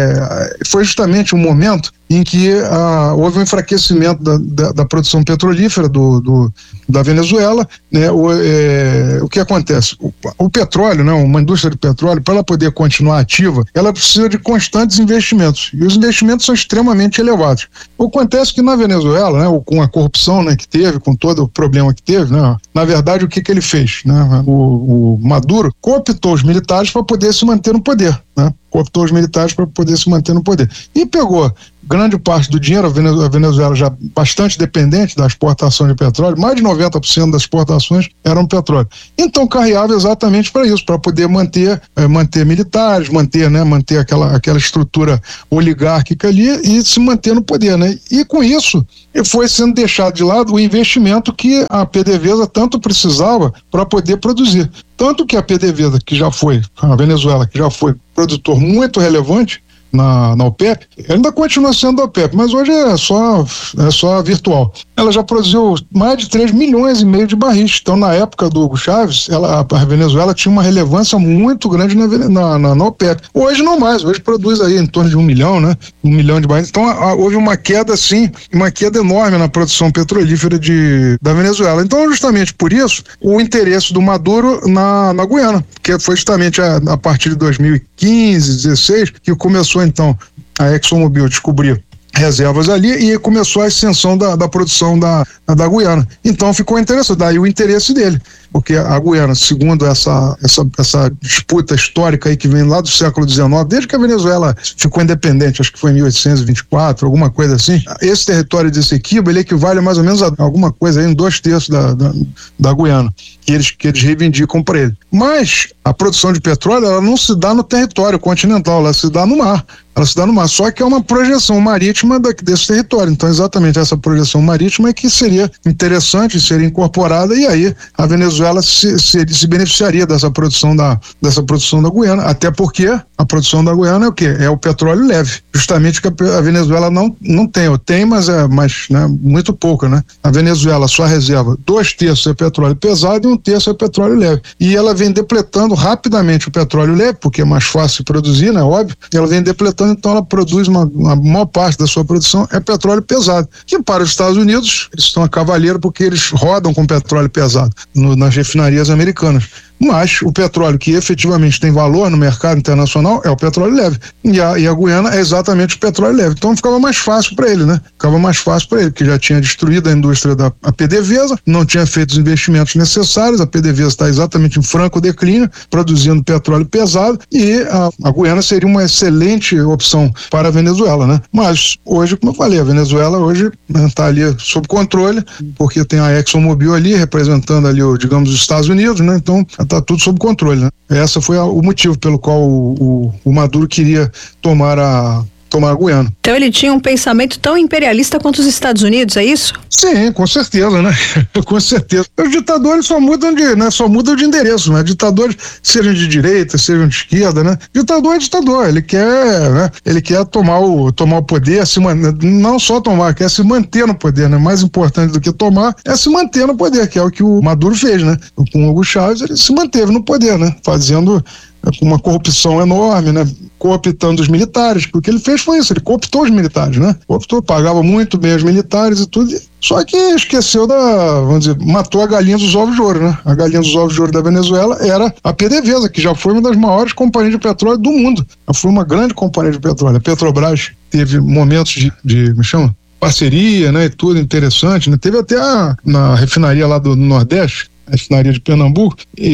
é, foi justamente um momento em que ah, houve um enfraquecimento da, da, da produção petrolífera do, do, da Venezuela, né? O, é, o que acontece? O, o petróleo, né? Uma indústria de petróleo, para ela poder continuar ativa, ela precisa de constantes investimentos, e os investimentos são extremamente elevados. O que acontece é que na Venezuela, né, com a corrupção, né, que teve, com todo o problema que teve, né, na verdade, o que, que ele fez? Né? O, o Maduro cooptou os militares para poder se manter no poder, né? Cooptou os militares para poder se manter no poder. E pegou grande parte do dinheiro, a Venezuela já bastante dependente da exportação de petróleo, mais de noventa por cento das exportações eram petróleo. Então carreava exatamente para isso, para poder manter, eh, manter militares, manter, né, manter aquela, aquela estrutura oligárquica ali e se manter no poder, né? E com isso foi sendo deixado de lado o investimento que a PDVSA tanto precisava para poder produzir. Tanto que a PDVSA, que já foi, a Venezuela, que já foi produtor muito relevante na, na OPEP, ainda continua sendo OPEP, mas hoje é só, é só virtual. Ela já produziu mais de três milhões e meio de barris. Então, na época do Hugo Chávez, ela, a Venezuela tinha uma relevância muito grande na, na, na, na OPEP. Hoje não mais, hoje produz aí em torno de um milhão, né? Um milhão de barris. Então, a, a, houve uma queda, sim, uma queda enorme na produção petrolífera de, da Venezuela. Então, justamente por isso, o interesse do Maduro na, na Guiana, que foi justamente a, a partir de dois mil e quinze, dezesseis, que começou, então, a ExxonMobil a descobrir reservas ali e começou a ascensão da, da produção da, da Guiana. Então ficou interessante, daí o interesse dele, porque a Guiana, segundo essa, essa, essa disputa histórica aí que vem lá do século dezenove, desde que a Venezuela ficou independente, acho que foi em mil oitocentos e vinte e quatro, alguma coisa assim, esse território de Essequibo, ele equivale a mais ou menos a alguma coisa aí, em dois terços da, da, da Guiana, que eles, que eles reivindicam para ele. Mas a produção de petróleo, ela não se dá no território continental, ela se dá no mar. Ela se dá no mar, só que é uma projeção marítima da, desse território. Então, exatamente essa projeção marítima é que seria interessante, seria incorporada, e aí a Venezuela se, se, se beneficiaria dessa produção da, dessa produção da Guiana, até porque a produção da Guiana é o quê? É o petróleo leve, justamente que a, a Venezuela não, não tem, ou tem, mas é mas, né, muito pouca, né? A Venezuela só reserva dois terços é petróleo pesado e um terço é petróleo leve. E ela vem depletando rapidamente o petróleo leve, porque é mais fácil de produzir, né? Óbvio, ela vem depletando, então ela produz uma, uma maior parte da sua produção é petróleo pesado, que para os Estados Unidos eles estão a cavaleiro porque eles rodam com petróleo pesado no, nas refinarias americanas. Mas o petróleo que efetivamente tem valor no mercado internacional é o petróleo leve. E a, e a Guiana é exatamente o petróleo leve. Então ficava mais fácil para ele, né? Ficava mais fácil para ele, porque já tinha destruído a indústria da a PDVSA, não tinha feito os investimentos necessários, a PDVSA está exatamente em franco declínio, produzindo petróleo pesado, e a, a Guiana seria uma excelente opção para a Venezuela, né? Mas hoje, como eu falei, a Venezuela hoje está ali sob controle, porque tem a ExxonMobil ali representando ali, o, digamos, os Estados Unidos, né? Então está tudo sob controle, né? Esse foi a, o motivo pelo qual o, o, o Maduro queria tomar a tomar a Guiana. Então ele tinha um pensamento tão imperialista quanto os Estados Unidos, é isso? Sim, com certeza, né? Com certeza. Os ditadores só mudam de, né? Só mudam de endereço, né? Ditadores, sejam de direita, sejam de esquerda, né? Ditador é ditador, ele quer, né? Ele quer tomar o, tomar o poder, se man... não só tomar, quer se manter no poder, né? Mais importante do que tomar é se manter no poder, que é o que o Maduro fez, né? Com o Hugo Chávez, ele se manteve no poder, né? Fazendo uma corrupção enorme, né? Cooptando os militares, porque o que ele fez foi isso, ele cooptou os militares, né? Cooptou, pagava muito bem os militares e tudo, só que esqueceu da, vamos dizer, matou a galinha dos ovos de ouro, né? A galinha dos ovos de ouro da Venezuela era a PDVSA, que já foi uma das maiores companhias de petróleo do mundo. Ela foi uma grande companhia de petróleo. A Petrobras teve momentos de, de me chama, parceria, né? E tudo interessante, né? Teve até a, na refinaria lá do, do Nordeste, a refinaria de Pernambuco,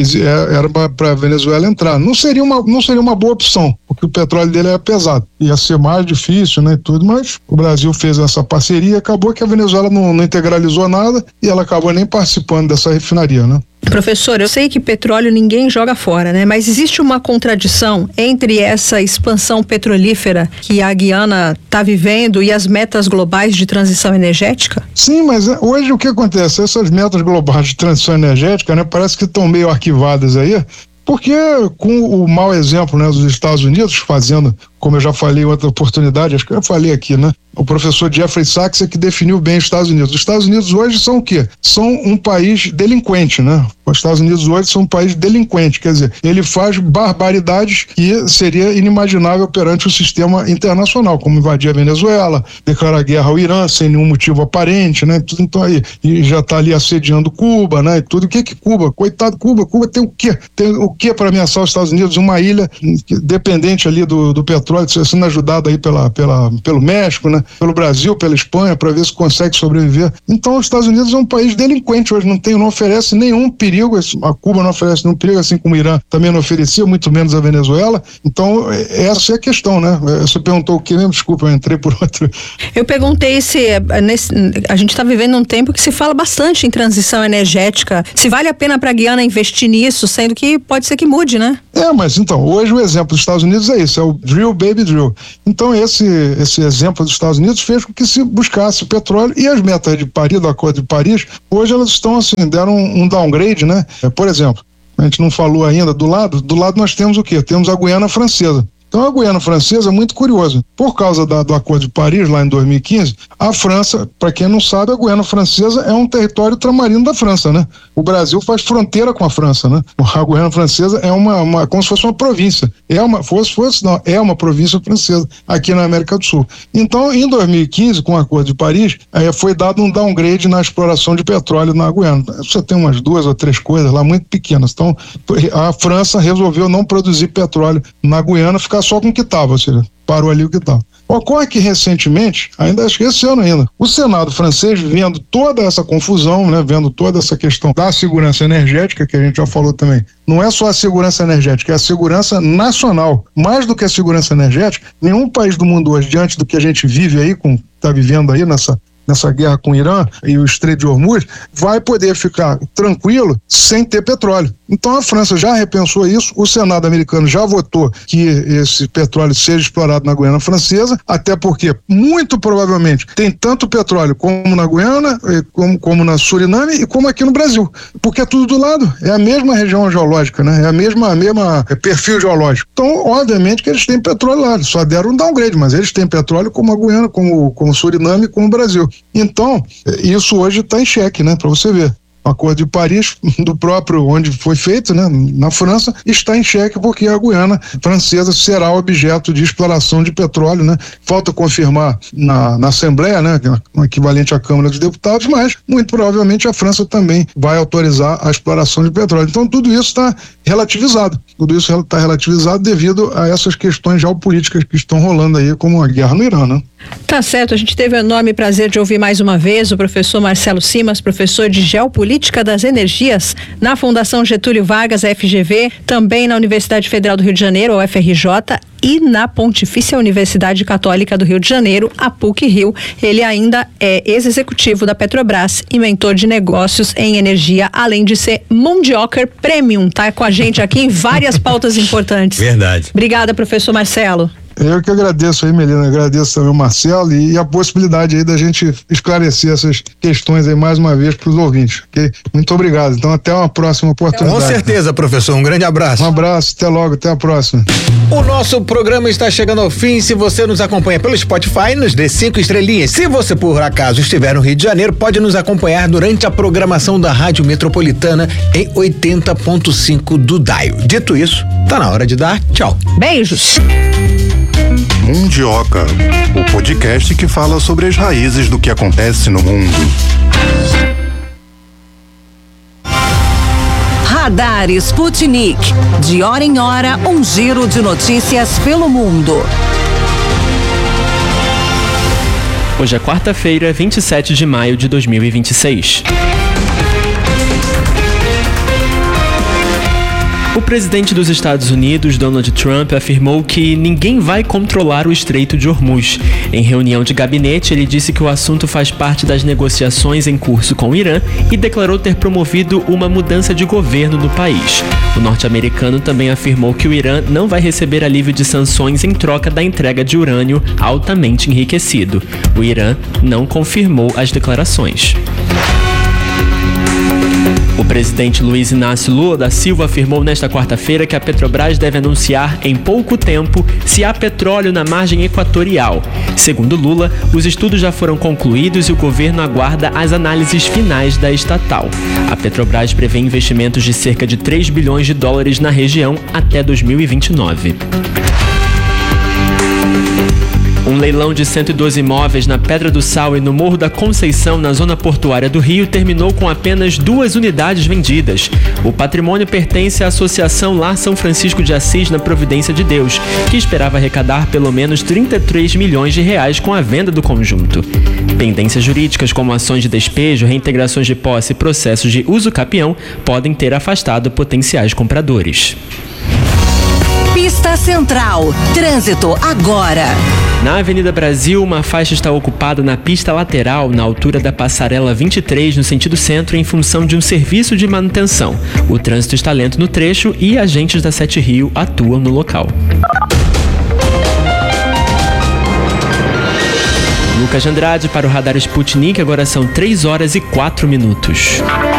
era para a Venezuela entrar. Não seria, uma, não seria uma boa opção, porque o petróleo dele é pesado. Ia ser mais difícil, né, tudo, mas o Brasil fez essa parceria, acabou que a Venezuela não, não integralizou nada e ela acabou nem participando dessa refinaria, né? Professor, eu sei que petróleo ninguém joga fora, né? Mas existe uma contradição entre essa expansão petrolífera que a Guiana está vivendo e as metas globais de transição energética? Sim, mas hoje o que acontece? Essas metas globais de transição energética, né, parece que estão meio arquivadas aí, porque com o mau exemplo, né, dos Estados Unidos fazendo, como eu já falei em outra oportunidade, acho que eu falei aqui, né? O professor Jeffrey Sachs é que definiu bem os Estados Unidos. Os Estados Unidos hoje são o quê? São um país delinquente, né? Os Estados Unidos hoje são um país delinquente, quer dizer, ele faz barbaridades que seria inimaginável perante o sistema internacional, como invadir a Venezuela, declarar guerra ao Irã sem nenhum motivo aparente, né? Tudo, então aí, e já está ali assediando Cuba, né? E tudo. O que que Cuba? Coitado Cuba, Cuba tem o quê? Tem o quê para ameaçar os Estados Unidos? Uma ilha dependente ali do, do petróleo, sendo ajudada aí pela, pela, pelo México, né? Pelo Brasil, pela Espanha, para ver se consegue sobreviver. Então, os Estados Unidos é um país delinquente hoje, não tem, não oferece nenhum perigo, a Cuba não oferece nenhum perigo, assim como o Irã também não oferecia, muito menos a Venezuela. Então, essa é a questão, né? Você perguntou o que mesmo? Desculpa, eu entrei por outro. Eu perguntei se nesse, a gente está vivendo um tempo que se fala bastante em transição energética, se vale a pena para a Guiana investir nisso, sendo que pode ser que mude, né? É, mas então, hoje o exemplo dos Estados Unidos é isso, é o drill, baby, drill. Então, esse, esse exemplo dos Estados Unidos fez com que se buscasse petróleo, e as metas de Paris, do Acordo de Paris, hoje elas estão assim, deram um, um downgrade, né? Por exemplo, a gente não falou ainda, do lado, do lado nós temos o quê? Temos a Guiana Francesa. Então a Guiana Francesa é muito curiosa. Por causa da, do Acordo de Paris, lá em dois mil e quinze, a França, para quem não sabe, a Guiana Francesa é um território ultramarino da França, né? O Brasil faz fronteira com a França, né? A Guiana Francesa é uma, uma como se fosse uma província. É uma, fosse, fosse, não, é uma província francesa aqui na América do Sul. Então, em dois mil e quinze, com o Acordo de Paris, aí foi dado um downgrade na exploração de petróleo na Guiana. Você tem umas duas ou três coisas lá muito pequenas. Então, a França resolveu não produzir petróleo na Guiana, ficar só com o que estava, ou seja, parou ali o que estava. Ocorre que recentemente, ainda acho que esse ano ainda, o Senado francês, vendo toda essa confusão, né, vendo toda essa questão da segurança energética, que a gente já falou também, não é só a segurança energética, é a segurança nacional. Mais do que a segurança energética, nenhum país do mundo hoje, diante do que a gente vive aí, está vivendo aí nessa nessa guerra com o Irã e o Estreito de Hormuz, vai poder ficar tranquilo sem ter petróleo. Então a França já repensou isso, o Senado americano já votou que esse petróleo seja explorado na Guiana Francesa, até porque, muito provavelmente, tem tanto petróleo como na Guiana, como, como na Suriname e como aqui no Brasil, porque é tudo do lado, é a mesma região geológica, né? É a mesma, a mesma perfil geológico. Então, obviamente que eles têm petróleo lá, só deram um downgrade, mas eles têm petróleo como a Guiana, como, como o Suriname e como o Brasil. Então, isso hoje está em xeque, né? Para você ver. O Acordo de Paris, do próprio onde foi feito, né, na França, está em xeque porque a Guiana Francesa será objeto de exploração de petróleo, né? Falta confirmar na, na Assembleia, né, o equivalente à Câmara dos Deputados, mas muito provavelmente a França também vai autorizar a exploração de petróleo. Então tudo isso está relativizado. Tudo isso está relativizado devido a essas questões geopolíticas que estão rolando aí, como a guerra no Irã, né? Tá certo, a gente teve o enorme prazer de ouvir mais uma vez o professor Marcelo Simas, professor de Geopolítica das Energias na Fundação Getúlio Vargas, a F G V, também na Universidade Federal do Rio de Janeiro, a U F R J, e na Pontifícia Universidade Católica do Rio de Janeiro, a P U C-Rio. Ele ainda é ex-executivo da Petrobras e mentor de negócios em energia, além de ser Mundioker Premium, tá com a gente aqui em várias pautas importantes. Verdade. Obrigada, professor Marcelo. Eu que agradeço aí, Melina, agradeço também o Marcelo e, e a possibilidade aí da gente esclarecer essas questões aí mais uma vez para os ouvintes, ok? Muito obrigado, então até uma próxima oportunidade. Com certeza, professor, um grande abraço. Um abraço, até logo, até a próxima. O nosso programa está chegando ao fim. Se você nos acompanha pelo Spotify, nos dê cinco estrelinhas. Se você por acaso estiver no Rio de Janeiro, pode nos acompanhar durante a programação da Rádio Metropolitana em oitenta ponto cinco do Dial. Dito isso, tá na hora de dar tchau. Beijos. Mundioca, o podcast que fala sobre as raízes do que acontece no mundo. Radar Sputnik. De hora em hora, um giro de notícias pelo mundo. Hoje é quarta-feira, vinte e sete de maio de dois mil e vinte e seis. O presidente dos Estados Unidos, Donald Trump, afirmou que ninguém vai controlar o Estreito de Hormuz. Em reunião de gabinete, ele disse que o assunto faz parte das negociações em curso com o Irã e declarou ter promovido uma mudança de governo no país. O norte-americano também afirmou que o Irã não vai receber alívio de sanções em troca da entrega de urânio altamente enriquecido. O Irã não confirmou as declarações. O presidente Luiz Inácio Lula da Silva afirmou nesta quarta-feira que a Petrobras deve anunciar em pouco tempo se há petróleo na margem equatorial. Segundo Lula, os estudos já foram concluídos e o governo aguarda as análises finais da estatal. A Petrobras prevê investimentos de cerca de três bilhões de dólares na região até dois mil e vinte e nove. Um leilão de cento e doze imóveis na Pedra do Sal e no Morro da Conceição, na zona portuária do Rio, terminou com apenas duas unidades vendidas. O patrimônio pertence à Associação Lar São Francisco de Assis, na Providência de Deus, que esperava arrecadar pelo menos trinta e três milhões de reais com a venda do conjunto. Pendências jurídicas como ações de despejo, reintegrações de posse e processos de uso capião podem ter afastado potenciais compradores. Pista Central. Trânsito agora. Na Avenida Brasil, uma faixa está ocupada na pista lateral, na altura da passarela vinte e três, no sentido centro, em função de um serviço de manutenção. O trânsito está lento no trecho e agentes da Sete Rio atuam no local. Lucas de Andrade para o Radar Sputnik, agora são três horas e quatro minutos.